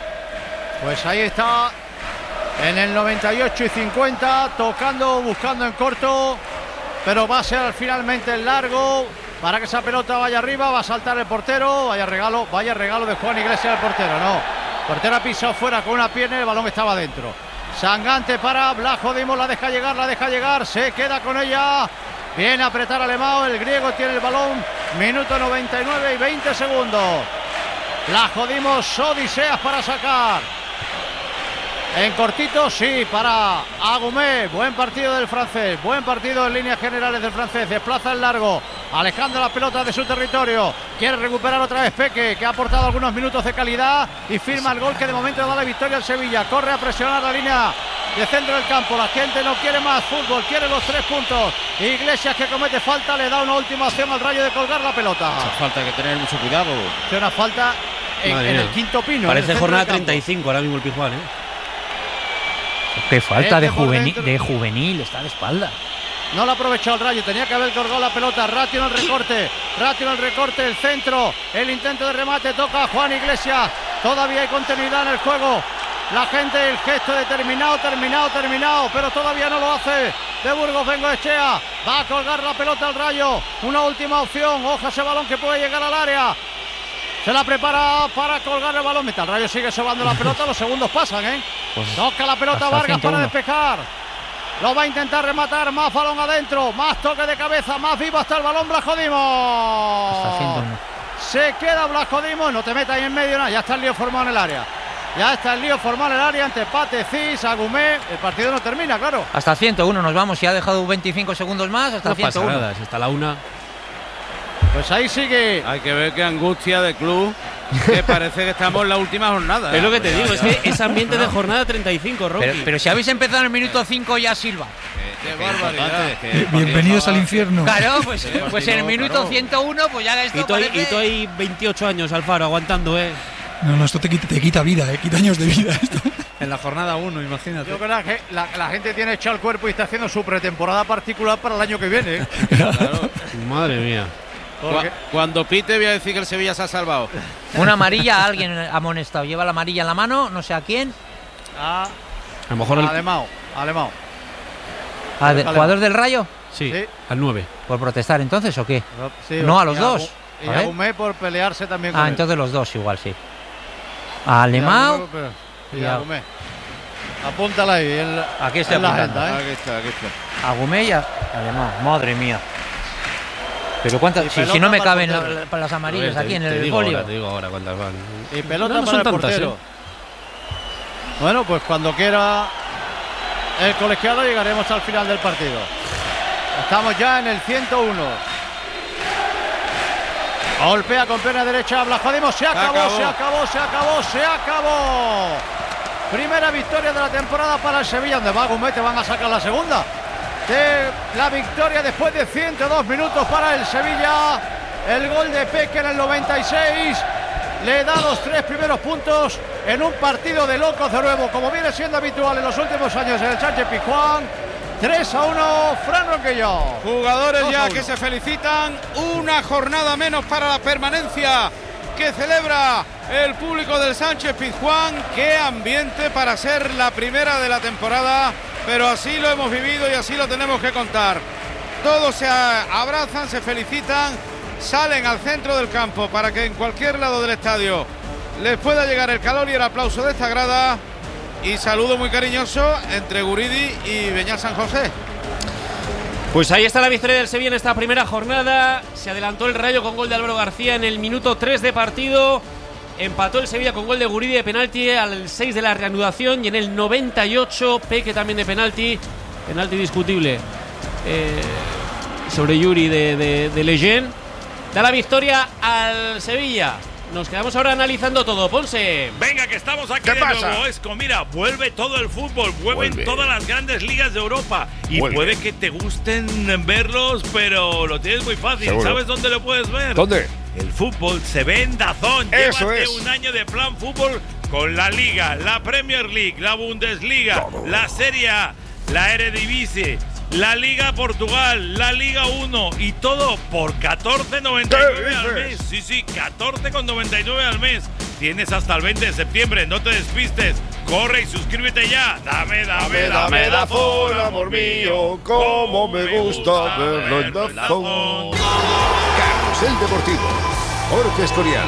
Pues ahí está, en el 98 y 50, tocando, buscando en corto, pero va a ser finalmente el largo para que esa pelota vaya arriba. Va a saltar el portero, vaya regalo de Juan Iglesias al portero, no. Portero ha pisado fuera con una pierna y el balón estaba dentro. Sangante para Blajo Dimos, la deja llegar, se queda con ella. Viene a apretar a Alemão, el griego tiene el balón. Minuto 99 y 20 segundos. Blajo Dimos, odiseas para sacar. En cortito, sí, para Agumé. Buen partido del francés, buen partido en líneas generales del francés. Desplaza el largo, alejando la pelota de su territorio. Quiere recuperar otra vez Peque, que ha aportado algunos minutos de calidad y firma el gol que de momento da la victoria al Sevilla. Corre a presionar la línea de centro del campo. La gente no quiere más fútbol, quiere los 3 puntos. Iglesias, que comete falta, le da una última opción al Rayo de colgar la pelota. Esa falta hay que tener mucho cuidado. Es una falta en el quinto pino. Parece jornada 35 ahora mismo el Pizjuán, Qué falta de juvenil, está de espalda. No lo ha aprovechado el Rayo, tenía que haber colgado la pelota. Ratio en el recorte, el centro, el intento de remate, toca a Juan Iglesias. Todavía hay continuidad en el juego. La gente, el gesto de terminado, pero todavía no lo hace. De Burgos Bengoechea, va a colgar la pelota al Rayo. Una última opción, ojo ese balón que puede llegar al área. Se la prepara para colgar el balón. El Rayo sigue sobando la pelota, los segundos pasan, Toca la pelota Vargas para despejar. Lo va a intentar rematar, más balón adentro, más toque de cabeza, más vivo hasta el balón Blajo Dimos. Se queda Blajo Dimos, no te metas ahí en medio, ya está el lío formado en el área. Ante Pate, Cis, Agumé. El partido no termina, claro. Hasta el 101 nos vamos, si ha dejado 25 segundos más, hasta el 101. Pasa nada, si está la una. Pues ahí sigue. Hay que ver qué angustia de club, que parece que estamos en la última jornada. Es lo que te digo, es que es ambiente de jornada 35, Rocky. Pero si habéis empezado en el minuto 5 ya silba. Qué barbaridad. Bienvenidos al infierno. Claro, pues en el minuto 101 pues ya esto y tú hay 28 años, Alfaro, aguantando, No, esto te quita vida, quita años de vida esto. En la jornada 1, imagínate. Yo creo que la gente tiene echado el cuerpo y está haciendo su pretemporada particular para el año que viene. Claro. Madre mía. Cuando pite voy a decir que el Sevilla se ha salvado. Una amarilla, alguien amonestado. Lleva la amarilla en la mano, no sé a quién. A lo mejor el Alemão. ¿Jugador del Rayo? Sí, al 9. ¿Por protestar entonces o qué? Sí, no, a los dos. Y a Agumé por pelearse también con él. Entonces los dos igual, sí. A Alemão y a Agumé. Apúntala ahí. Aquí estoy apuntando. Aquí está. Agumé y Alemão. Madre mía. Pero cuántas, si no me caben las amarillas aquí en el folio. Te digo ahora cuántas van. Y pelota para el portero. Bueno, pues cuando quiera el colegiado llegaremos al final del partido. Estamos ya en el 101. Golpea con pierna derecha, Blaspadimos. Se acabó. Primera victoria de la temporada para el Sevilla, donde va Agumé, te van a sacar la segunda. De la victoria después de 102 minutos para el Sevilla. El gol de Peque en el 96 le da los 3 primeros puntos en un partido de locos de nuevo, como viene siendo habitual en los últimos años en el Sánchez-Pizjuán. 3-1, Fran Ronquillo. Jugadores ya que se felicitan. Una jornada menos para la permanencia que celebra el público del Sánchez-Pizjuán. Qué ambiente para ser la primera de la temporada, pero así lo hemos vivido y así lo tenemos que contar. Todos se abrazan, se felicitan, salen al centro del campo para que en cualquier lado del estadio les pueda llegar el calor y el aplauso de esta grada. Y saludo muy cariñoso entre Guridi y Beñat San José. Pues ahí está la victoria del Sevilla en esta primera jornada. Se adelantó el Rayo con gol de Álvaro García en el minuto 3 de partido. Empató el Sevilla con gol de Guridi de penalti al 6 de la reanudación. Y en el 98, Peque también de penalti. Penalti discutible sobre Yuri de Leyen. Da la victoria al Sevilla. Nos quedamos ahora analizando todo. Ponce. Venga, que estamos aquí de nuevo, Esco. Mira, vuelve todo el fútbol, vuelven todas las grandes ligas de Europa. Y puede que te gusten verlos, pero lo tienes muy fácil. ¿Seguro? ¿Sabes dónde lo puedes ver? ¿Dónde? El fútbol se ve en DAZN. Llévate un año de plan fútbol con la Liga, la Premier League, la Bundesliga, la Serie A, la Eredivisie, la Liga Portugal, la Liga 1 y todo por 14,99 al mes. Sí, 14,99 al mes. Tienes hasta el 20 de septiembre, no te despistes. Corre y suscríbete ya. Dame DAZN, amor mío, como me gusta verlo en DAZN. Carrusel Deportivo, Jorge Escorial.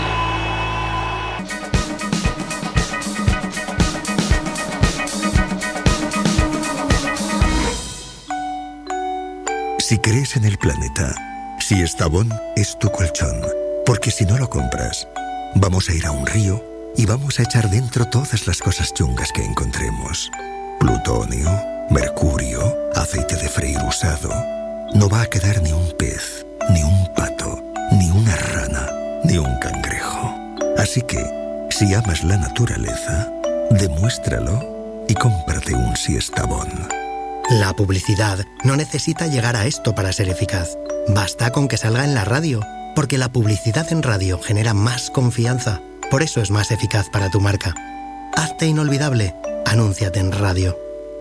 Si crees en el planeta, si Estavón es tu colchón, porque si no lo compras, vamos a ir a un río y vamos a echar dentro todas las cosas chungas que encontremos. Plutonio, mercurio, aceite de freír usado. No va a quedar ni un pez, ni un pato, ni una rana, ni un cangrejo. Así que, si amas la naturaleza, demuéstralo y cómprate un Siestabón. La publicidad no necesita llegar a esto para ser eficaz. Basta con que salga en la radio, porque la publicidad en radio genera más confianza. Por eso es más eficaz para tu marca. Hazte inolvidable. Anúnciate en radio.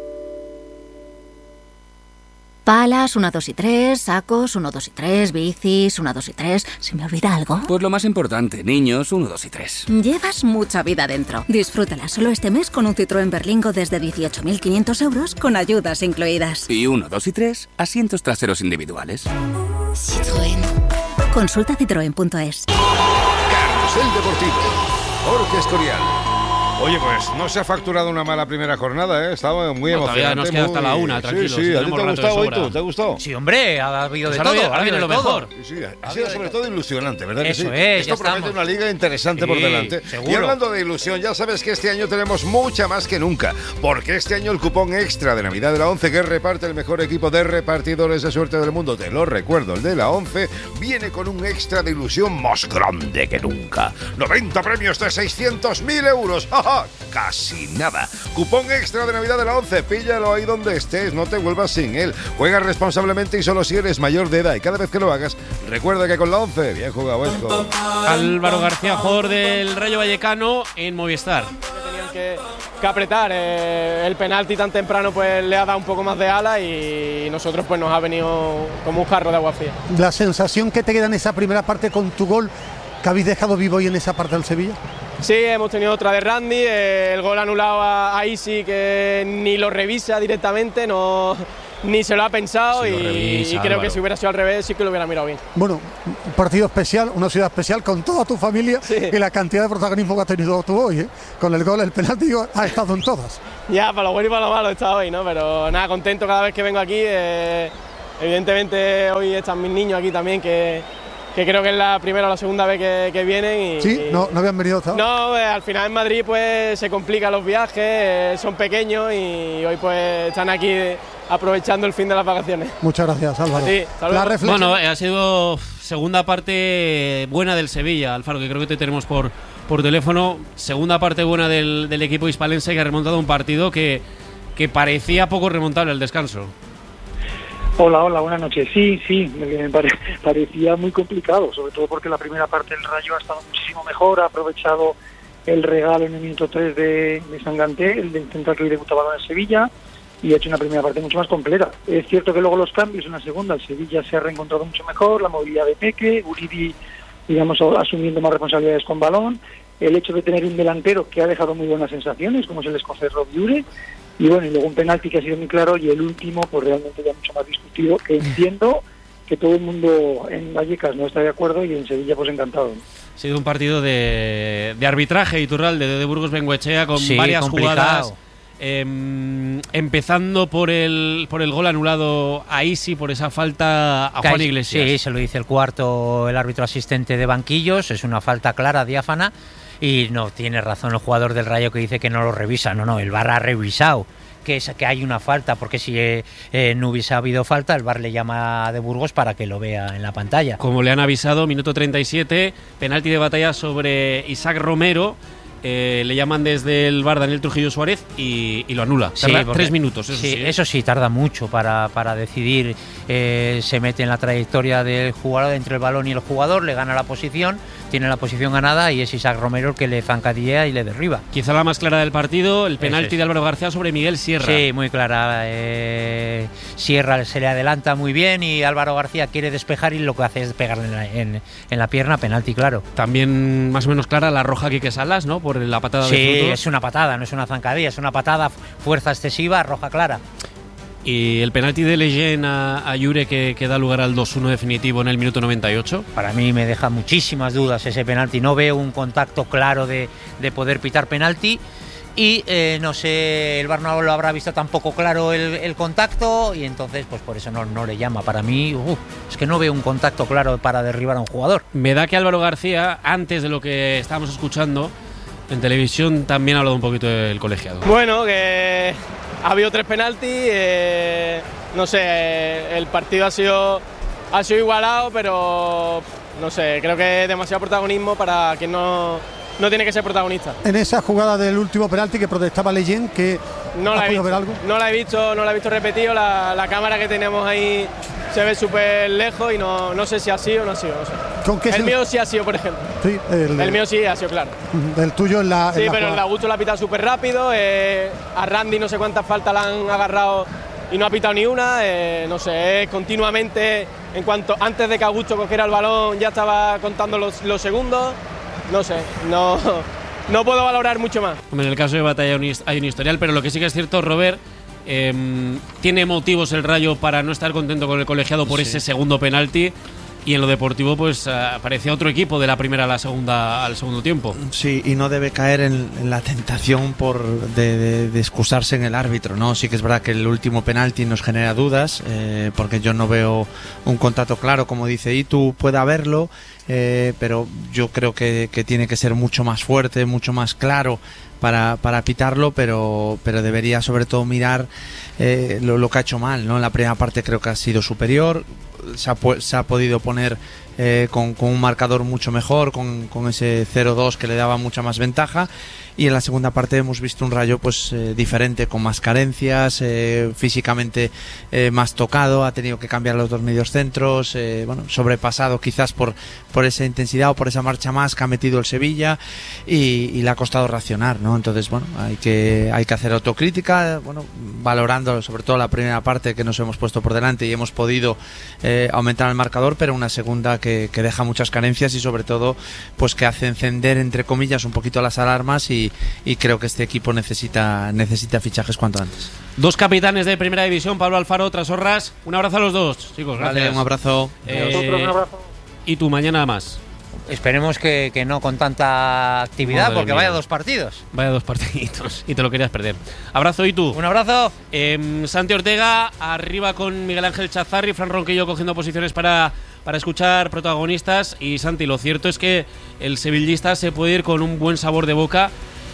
Palas, 1, 2 y 3, sacos, 1, 2 y 3, bicis, 1, 2 y 3. ¿Se me olvida algo? Pues lo más importante, niños, 1, 2 y 3. Llevas mucha vida dentro. Disfrútala solo este mes con un Citroën Berlingo desde 18.500 euros con ayudas incluidas. Y 1, 2 y 3, asientos traseros individuales. Citroën. Consulta citroen.es. Carrusel Deportivo, Jorge Escorial. Oye, pues no se ha facturado una mala primera jornada, ¿eh? Estaba muy emocionante. Todavía nos queda hasta la 1, tranquilos. Sí, ¿a ti te ha gustado hoy tú? ¿Te ha gustado? Sí, hombre, ha habido de todo. Ahora viene lo mejor. Sí, ha sido sobre todo ilusionante, ¿verdad? Eso que es, Esto promete una liga interesante por delante. Seguro. Y hablando de ilusión, ya sabes que este año tenemos mucha más que nunca, porque este año el cupón extra de Navidad de la 11 que reparte el mejor equipo de repartidores de suerte del mundo, te lo recuerdo, el de la 11, viene con un extra de ilusión más grande que nunca. 90 premios de 600.000 euros. ¡Ja, ja! Casi nada. Cupón extra de Navidad de la 11. Píllalo ahí donde estés, no te vuelvas sin él. Juega responsablemente y solo si eres mayor de edad. Y cada vez que lo hagas, recuerda que con la 11, bien jugado, Esco. Álvaro García, jugador del Rayo Vallecano en Movistar. que apretar. El penalti tan temprano pues le ha dado un poco más de ala y nosotros pues nos ha venido como un jarro de agua fría. La sensación que te queda en esa primera parte con tu gol, que habéis dejado vivo hoy en esa parte del Sevilla. Sí, hemos tenido otra de Randy, el gol anulado a Isi, que ni lo revisa directamente, ni se lo ha pensado, y creo que si hubiera sido al revés sí que lo hubiera mirado bien. Bueno, un partido especial, una ciudad especial con toda tu familia, y la cantidad de protagonismo que has tenido tú hoy, con el gol, el penalti, has estado en todas. Ya, para lo bueno y para lo malo he estado hoy, ¿no? Pero nada, contento cada vez que vengo aquí. Evidentemente hoy están mis niños aquí también, que creo que es la primera o la segunda vez que vienen. No habían venido hasta ahora. No, al final en Madrid pues se complican los viajes, son pequeños y hoy pues están aquí aprovechando el fin de las vacaciones. Muchas gracias, Álvaro. Sí, bueno, ha sido segunda parte buena del Sevilla, Alfaro, que creo que te tenemos por teléfono. Segunda parte buena del equipo hispalense, que ha remontado un partido que parecía poco remontable al descanso. Hola, buenas noches. Sí, me parecía muy complicado, sobre todo porque la primera parte del Rayo ha estado muchísimo mejor, ha aprovechado el regalo en el minuto 3 de Sanganté, el de intentar que hoy debutaba en el Sevilla, y ha hecho una primera parte mucho más completa. Es cierto que luego los cambios en la segunda, el Sevilla se ha reencontrado mucho mejor, la movilidad de Peque, Uribe, digamos, asumiendo más responsabilidades con balón, el hecho de tener un delantero que ha dejado muy buenas sensaciones, como es el escocés Rob Ure, y bueno, y luego un penalti que ha sido muy claro, y el último pues realmente ya mucho más discutido, que entiendo que todo el mundo en Vallecas no está de acuerdo, y en Sevilla pues encantado. Ha sido un partido de arbitraje, Iturralde, de Burgos Bengoechea, con varias jugadas, empezando por el gol anulado a Isi, por esa falta a Juan Iglesias. Sí, se lo dice el cuarto, el árbitro asistente de banquillos, es una falta clara, diáfana. Y no tiene razón el jugador del Rayo que dice que no lo revisa. No, el VAR ha revisado que hay una falta, porque si no hubiese habido falta, el VAR le llama a de Burgos para que lo vea en la pantalla. Como le han avisado, minuto 37, penalti de Batalla sobre Isaac Romero. Le llaman desde el VAR Daniel Trujillo Suárez y lo anula. Tarda 3 minutos. Eso sí, tarda mucho para decidir. Se mete en la trayectoria del jugador entre el balón y el jugador, le gana la posición, tiene la posición ganada, y es Isaac Romero el que le zancadilla y le derriba. Quizá la más clara del partido, el penalti de Álvaro García sobre Miguel Sierra. Sí, muy clara. Sierra se le adelanta muy bien y Álvaro García quiere despejar, y lo que hace es pegarle en la pierna, penalti claro. También más o menos clara la roja Quique Salas, ¿no? Por la patada de Frutos. Sí, es una patada, no es una zancadilla, es una patada, fuerza excesiva, roja clara. Y el penalti de Leyen a Yure que da lugar al 2-1 definitivo en el minuto 98. Para mí me deja muchísimas dudas ese penalti. No veo un contacto claro de poder pitar penalti. Y no sé, el VAR no lo habrá visto tampoco claro el contacto, y entonces pues por eso no le llama. Para mí es que no veo un contacto claro para derribar a un jugador. Me da que Álvaro García, antes de lo que estábamos escuchando en televisión, también ha hablado un poquito del colegiado. Bueno, que ha habido 3 penaltis, no sé, el partido ha sido igualado, pero no sé, creo que es demasiado protagonismo para quien no tiene que ser protagonista. En esa jugada del último penalti que protestaba Leyen, que ¿has podido ver algo? No la he visto repetido, la cámara que tenemos ahí se ve súper lejos y no sé si ha sido o no ha sido. No sé. El mío sí ha sido, por ejemplo. Sí, el mío sí ha sido, claro. El tuyo en la. Sí, en la pero el de Augusto la ha pitado súper rápido. A Randy no sé cuántas faltas la han agarrado y no ha pitado ni una. No sé, es continuamente, antes de que Augusto cogiera el balón ya estaba contando los segundos. No sé, no puedo valorar mucho más. En el caso de Batalla hay un historial, pero lo que sí que es cierto, Robert, tiene motivos el Rayo para no estar contento con el colegiado por ese segundo penalti, y en lo deportivo pues parecía otro equipo de la primera al segundo tiempo. Sí, y no debe caer en la tentación de excusarse en el árbitro, ¿no? Sí que es verdad que el último penalti nos genera dudas, porque yo no veo un contacto claro, como dice Itu, puede haberlo, pero yo creo que tiene que ser mucho más fuerte, mucho más claro para pitarlo, pero debería sobre todo mirar lo que ha hecho mal, ¿no? En la primera parte creo que ha sido superior, se ha podido poner con un marcador mucho mejor, con ese 0-2 que le daba mucha más ventaja. Y en la segunda parte hemos visto un Rayo pues diferente, con más carencias, físicamente más tocado, ha tenido que cambiar los dos mediocentros, sobrepasado quizás por esa intensidad o por esa marcha más que ha metido el Sevilla, y le ha costado reaccionar, ¿no? Entonces, hay que hacer autocrítica, valorando sobre todo la primera parte que nos hemos puesto por delante y hemos podido aumentar el marcador, pero una segunda que deja muchas carencias y sobre todo pues que hace encender, entre comillas, un poquito las alarmas, y creo que este equipo necesita fichajes cuanto antes. Dos capitanes de Primera División, Pablo Alfaro, Trasorras. Un abrazo a los dos, chicos. Gracias. Vale, un abrazo. Un abrazo. Y tú, mañana más. Esperemos que no con tanta actividad, Madre porque mía. vaya dos partidos. Vaya dos partiditos. Y te lo querías perder. Abrazo. ¿Y tú? Un abrazo. Santi Ortega, arriba con Miguel Ángel Chazarri, Fran Ronquillo cogiendo posiciones para escuchar protagonistas. Y Santi, lo cierto es que el sevillista se puede ir con un buen sabor de boca.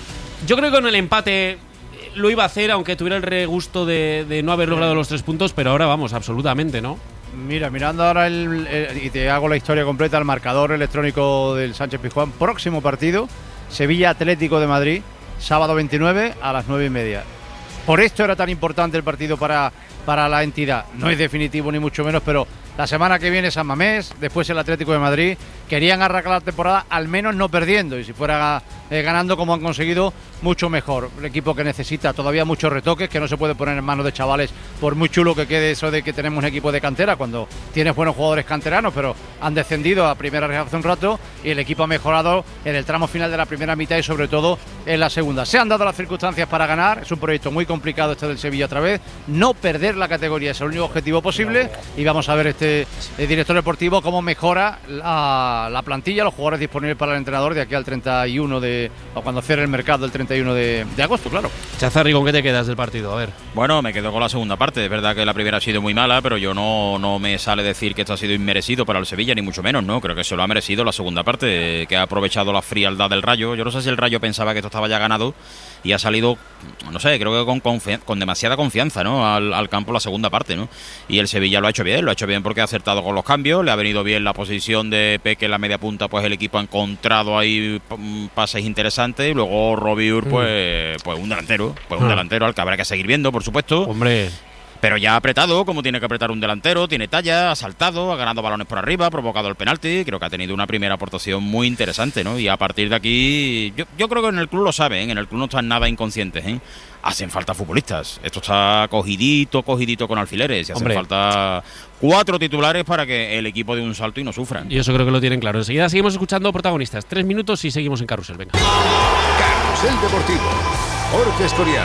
Yo creo que con el empate lo iba a hacer, aunque tuviera el regusto de no haber logrado los 3 puntos, pero ahora vamos, absolutamente, ¿no? Mira, mirando ahora y te hago la historia completa, el marcador electrónico del Sánchez Pizjuán. Próximo partido, Sevilla Atlético de Madrid, sábado 29 a las 9:30. Por esto era tan importante el partido para la entidad. No es definitivo ni mucho menos, pero la semana que viene San Mamés, después el Atlético de Madrid. Querían arrancar la temporada al menos no perdiendo, y si fuera ganando como han conseguido, mucho mejor. El equipo que necesita todavía muchos retoques, que no se puede poner en manos de chavales, por muy chulo que quede eso de que tenemos un equipo de cantera, cuando tienes buenos jugadores canteranos, pero han descendido a primera red hace un rato, y el equipo ha mejorado en el tramo final de la primera mitad y sobre todo en la segunda. Se han dado las circunstancias para ganar, es un proyecto muy complicado este del Sevilla otra vez, no perder la categoría es el único objetivo posible, y vamos a ver el director deportivo cómo mejora la plantilla, los jugadores disponibles para el entrenador de aquí al 31 o cuando cierre el mercado el 31 de agosto, claro. Chazarri, ¿con qué te quedas del partido? A ver. Bueno, me quedo con la segunda parte. Es verdad que la primera ha sido muy mala, pero yo no me sale decir que esto ha sido inmerecido para el Sevilla, ni mucho menos, ¿no? Creo que se lo ha merecido la segunda parte, que ha aprovechado la frialdad del Rayo. Yo no sé si el Rayo pensaba que esto estaba ya ganado y ha salido, no sé, creo que con demasiada confianza, ¿no? Al campo la segunda parte, ¿no? Y el Sevilla lo ha hecho bien porque ha acertado con los cambios, le ha venido bien la posición de Peque en la media punta, pues el equipo ha encontrado ahí pases interesantes, y luego Robiur, pues un delantero al que habrá que seguir viendo, por supuesto. Hombre. Pero ya ha apretado como tiene que apretar un delantero, tiene talla, ha saltado, ha ganado balones por arriba, ha provocado el penalti. Creo que ha tenido una primera aportación muy interesante, ¿no? Y a partir de aquí, yo creo que en el club lo saben, en el club no están nada inconscientes, ¿eh? Hacen falta futbolistas. Esto está cogidito con alfileres. Y hacen falta 4 titulares para que el equipo dé un salto y no sufran. Y eso creo que lo tienen claro. Enseguida seguimos escuchando protagonistas. 3 minutos y seguimos en Carrusel. Venga. Carrusel Deportivo. Jorge Escorial.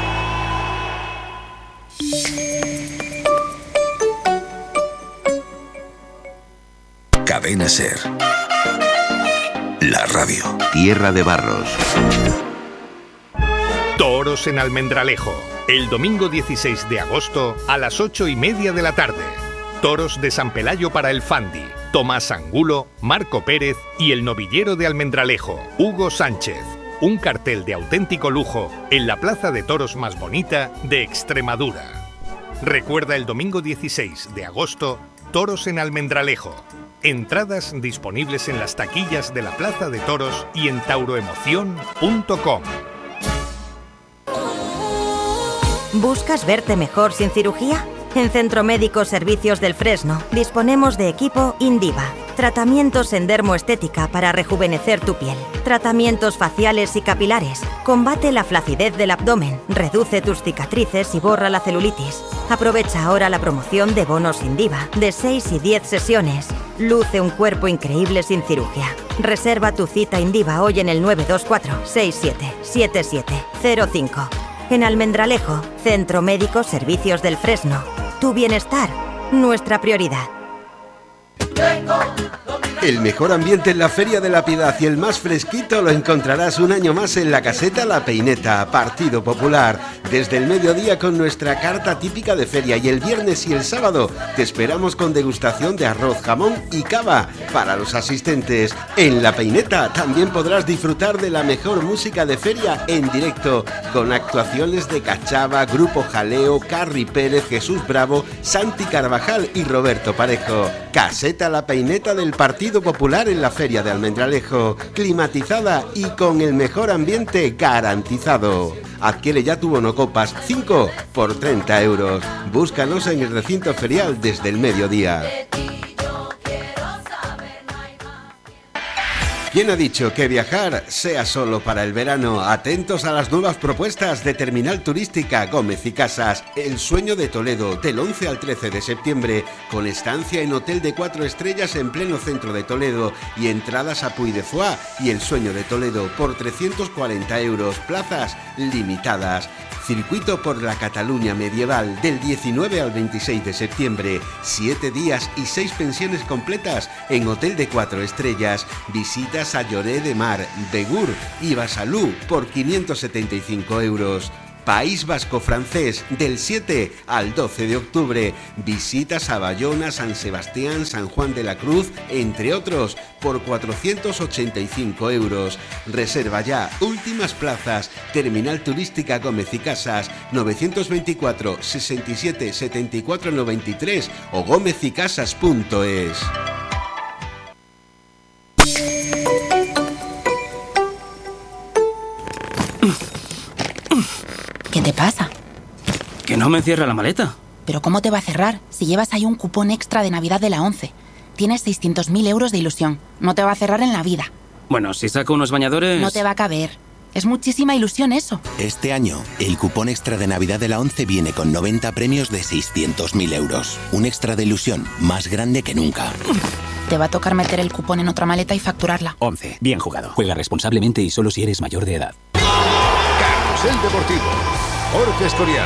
Cadena Ser. La radio. Tierra de Barros. Toros en Almendralejo. El domingo 16 de agosto a las 8:30 de la tarde. Toros de San Pelayo para el Fandi. Tomás Angulo, Marco Pérez y el novillero de Almendralejo, Hugo Sánchez. Un cartel de auténtico lujo en la plaza de toros más bonita de Extremadura. Recuerda el domingo 16 de agosto, Toros en Almendralejo. Entradas disponibles en las taquillas de la Plaza de Toros y en tauroemoción.com. ¿Buscas verte mejor sin cirugía? En Centro Médico Servicios del Fresno disponemos de equipo Indiva. Tratamientos en dermoestética para rejuvenecer tu piel. Tratamientos faciales y capilares. Combate la flacidez del abdomen. Reduce tus cicatrices y borra la celulitis. Aprovecha ahora la promoción de bonos Indiva de 6 y 10 sesiones. Luce un cuerpo increíble sin cirugía. Reserva tu cita Indiva hoy en el 924 67 7705. En Almendralejo, Centro Médico Servicios del Fresno. Tu bienestar, nuestra prioridad. Tengo dominó El mejor ambiente en la Feria de la Piedad y el más fresquito lo encontrarás un año más en la caseta La Peineta, Partido Popular. Desde el mediodía con nuestra carta típica de feria y el viernes y el sábado te esperamos con degustación de arroz, jamón y cava para los asistentes. En La Peineta también podrás disfrutar de la mejor música de feria en directo con actuaciones de Cachava, Grupo Jaleo, Carri Pérez, Jesús Bravo, Santi Carvajal y Roberto Parejo. Caseta La Peineta del Partido Popular en la Feria de Almendralejo, climatizada y con el mejor ambiente garantizado. Adquiere ya tu bonocopas 5 por 30 euros. Búscanos en el recinto ferial desde el mediodía. ¿Quién ha dicho que viajar sea solo para el verano? Atentos a las nuevas propuestas de Terminal Turística Gómez y Casas. El Sueño de Toledo, del 11 al 13 de septiembre, con estancia en hotel de 4 estrellas en pleno centro de Toledo y entradas a Puy de Foix y El Sueño de Toledo por 340 euros, plazas limitadas. Circuito por la Cataluña medieval del 19 al 26 de septiembre, 7 días y 6 pensiones completas en hotel de 4 estrellas, visitas a Lloret de Mar, Begur y Basalú por 575 euros. País Vasco francés del 7 al 12 de octubre. Visitas a Bayona, San Sebastián, San Juan de la Cruz, entre otros, por 485 euros. Reserva ya, últimas plazas. Terminal Turística Gómez y Casas, 924 67 74 93 o gómezycasas.es. ¿Qué te pasa? Que no me cierra la maleta. ¿Pero cómo te va a cerrar si llevas ahí un cupón extra de Navidad de la 11? Tienes 600.000 euros de ilusión. No te va a cerrar en la vida. Bueno, si saco unos bañadores... No te va a caber. Es muchísima ilusión eso. Este año, el cupón extra de Navidad de la 11 viene con 90 premios de 600.000 euros. Un extra de ilusión más grande que nunca. Te va a tocar meter el cupón en otra maleta y facturarla. 11. Bien jugado. Juega responsablemente y solo si eres mayor de edad. Carrusel Deportivo. Jorge Escorial.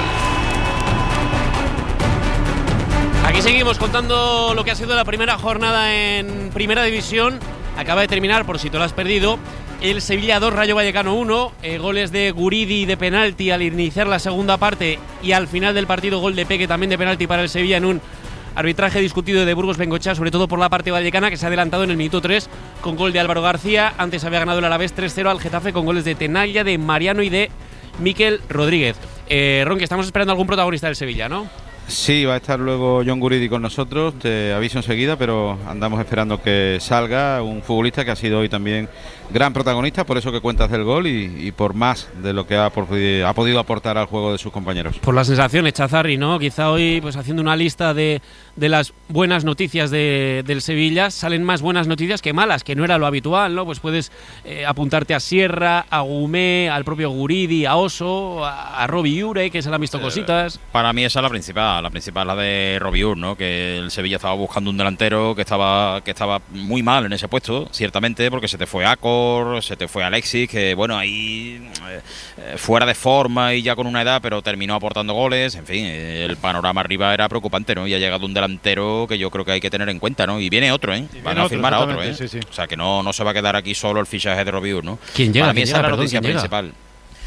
Aquí seguimos contando lo que ha sido la primera jornada en Primera División. Acaba de terminar, por si te lo has perdido, el Sevilla 2, Rayo Vallecano 1. Goles de Guridi de penalti al iniciar la segunda parte y al final del partido gol de Peque también de penalti para el Sevilla en un arbitraje discutido de Burgos Bengochea, sobre todo por la parte vallecana, que se ha adelantado en el minuto 3 con gol de Álvaro García. Antes había ganado el Alavés 3-0 al Getafe con goles de Tenalla, de Mariano y de Miquel Rodríguez. Ron, que estamos esperando algún protagonista del Sevilla, ¿no? Sí, va a estar luego John Guridi con nosotros, te aviso enseguida, pero andamos esperando que salga un futbolista que ha sido hoy también gran protagonista, por eso que cuentas del gol y por más de lo que ha podido aportar al juego de sus compañeros. Por las sensaciones, Chazarri, ¿no? Quizá hoy, pues haciendo una lista de las buenas noticias del Sevilla, salen más buenas noticias que malas, que no era lo habitual, ¿no? Pues puedes apuntarte a Sierra, a Gumé, al propio Guridi, a Oso, a Robbie Ure, que se le han visto cositas. Para mí esa es la principal, la de Robbie Ure, ¿no? Que el Sevilla estaba buscando un delantero que estaba muy mal en ese puesto, ciertamente, porque se te fue Acor, se te fue Alexis, que bueno, ahí fuera de forma y ya con una edad, pero terminó aportando goles. En fin, el panorama arriba era preocupante, ¿no? Y ha llegado un delantero que yo creo que hay que tener en cuenta, ¿no? Y viene otro, ¿eh? Van a firmar a otro, ¿eh? Sí. O sea, que no se va a quedar aquí solo el fichaje de Robbie Ure, ¿no? ¿Quién llega? Para mí esa es la noticia principal.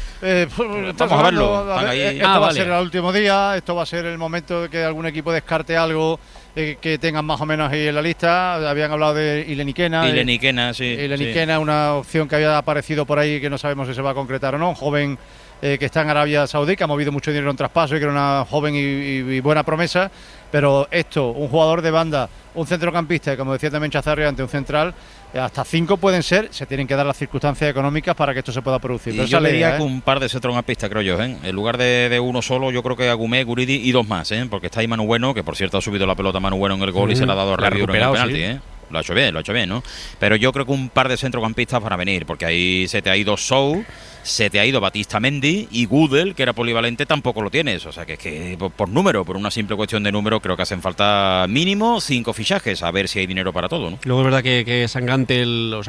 Vamos a verlo. Esto va a ser el último día, esto va a ser el momento de que algún equipo descarte algo que tengan más o menos ahí en la lista. Habían hablado de Ileniquena. Sí. Ileniquena, una opción que había aparecido por ahí que no sabemos si se va a concretar o no. Un joven que está en Arabia Saudí, que ha movido mucho dinero en traspaso y que era una joven y buena promesa. Pero esto, un jugador de banda, un centrocampista, y como decía también Chazarri, ante un central, hasta 5 pueden ser, se tienen que dar las circunstancias económicas para que esto se pueda producir. Y yo diría que un par de centrocampistas, creo yo, ¿eh? En lugar de uno solo, yo creo que Agumé, Guridi y dos más, ¿eh? Porque está ahí Manu Bueno, que por cierto ha subido la pelota Manu Bueno en el gol y se la ha dado a Robbie Ure en el penalti, ¿eh? Lo ha hecho bien, ¿no? Pero yo creo que un par de centrocampistas van a venir, porque ahí se te ha ido Sou, se te ha ido Batista Mendy y Gudel, que era polivalente, tampoco lo tienes. O sea, que es que por número, por una simple cuestión de número, creo que hacen falta mínimo 5 fichajes, a ver si hay dinero para todo, ¿no? Luego es verdad que Sangante,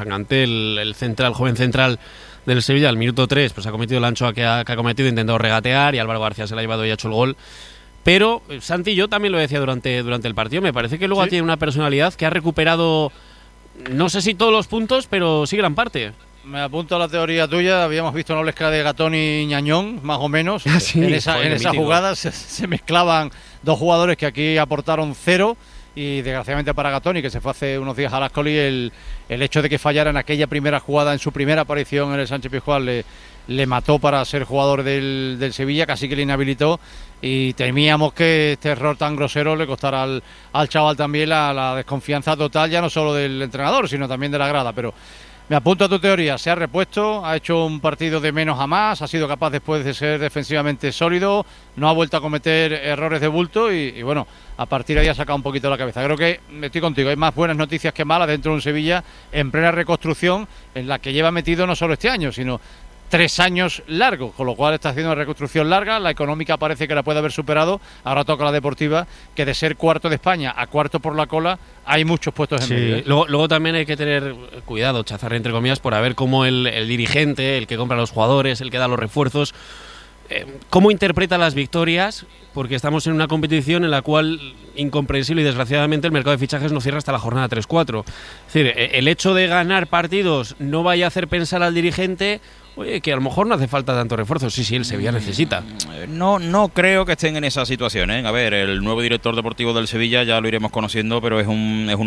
el central, joven central del Sevilla, al minuto 3, pues ha cometido el ancho que ha cometido, intentado regatear y Álvaro García se la ha llevado y ha hecho el gol. Pero Santi, yo también lo decía durante el partido, me parece que luego tiene una personalidad que ha recuperado no sé si todos los puntos, pero sí gran parte. Me apunto a la teoría tuya. Habíamos visto una Olesca de Gatón y Ñañón, más o menos. Sí, en esa jugada se mezclaban dos jugadores que aquí aportaron 0. Y desgraciadamente para Gatoni, que se fue hace unos días a Ascoli, el hecho de que fallara en aquella primera jugada, en su primera aparición en el Sánchez Pizjuán, le mató para ser jugador del Sevilla, casi que le inhabilitó, y temíamos que este error tan grosero le costara al chaval también la desconfianza total, ya no solo del entrenador, sino también de la grada. Pero me apunto a tu teoría, se ha repuesto, ha hecho un partido de menos a más, ha sido capaz después de ser defensivamente sólido, no ha vuelto a cometer errores de bulto y bueno, a partir de ahí ha sacado un poquito la cabeza. Creo que estoy contigo, hay más buenas noticias que malas dentro de un Sevilla en plena reconstrucción, en la que lleva metido no solo este año, sino 3 años largos, con lo cual está haciendo una reconstrucción larga. La económica parece que la puede haber superado, ahora toca la deportiva, que de ser cuarto de España a cuarto por la cola hay muchos puestos en medio. Luego también hay que tener cuidado, chazarre entre comillas, por ver cómo el dirigente, el que compra a los jugadores, el que da los refuerzos, cómo interpreta las victorias, porque estamos en una competición en la cual, incomprensible y desgraciadamente, el mercado de fichajes no cierra hasta la jornada 3-4. Es decir, el hecho de ganar partidos no vaya a hacer pensar al dirigente, oye, que a lo mejor no hace falta tanto refuerzo. Sí, el Sevilla necesita. No creo que estén en esa situación, ¿eh? A ver, el nuevo director deportivo del Sevilla ya lo iremos conociendo, pero es un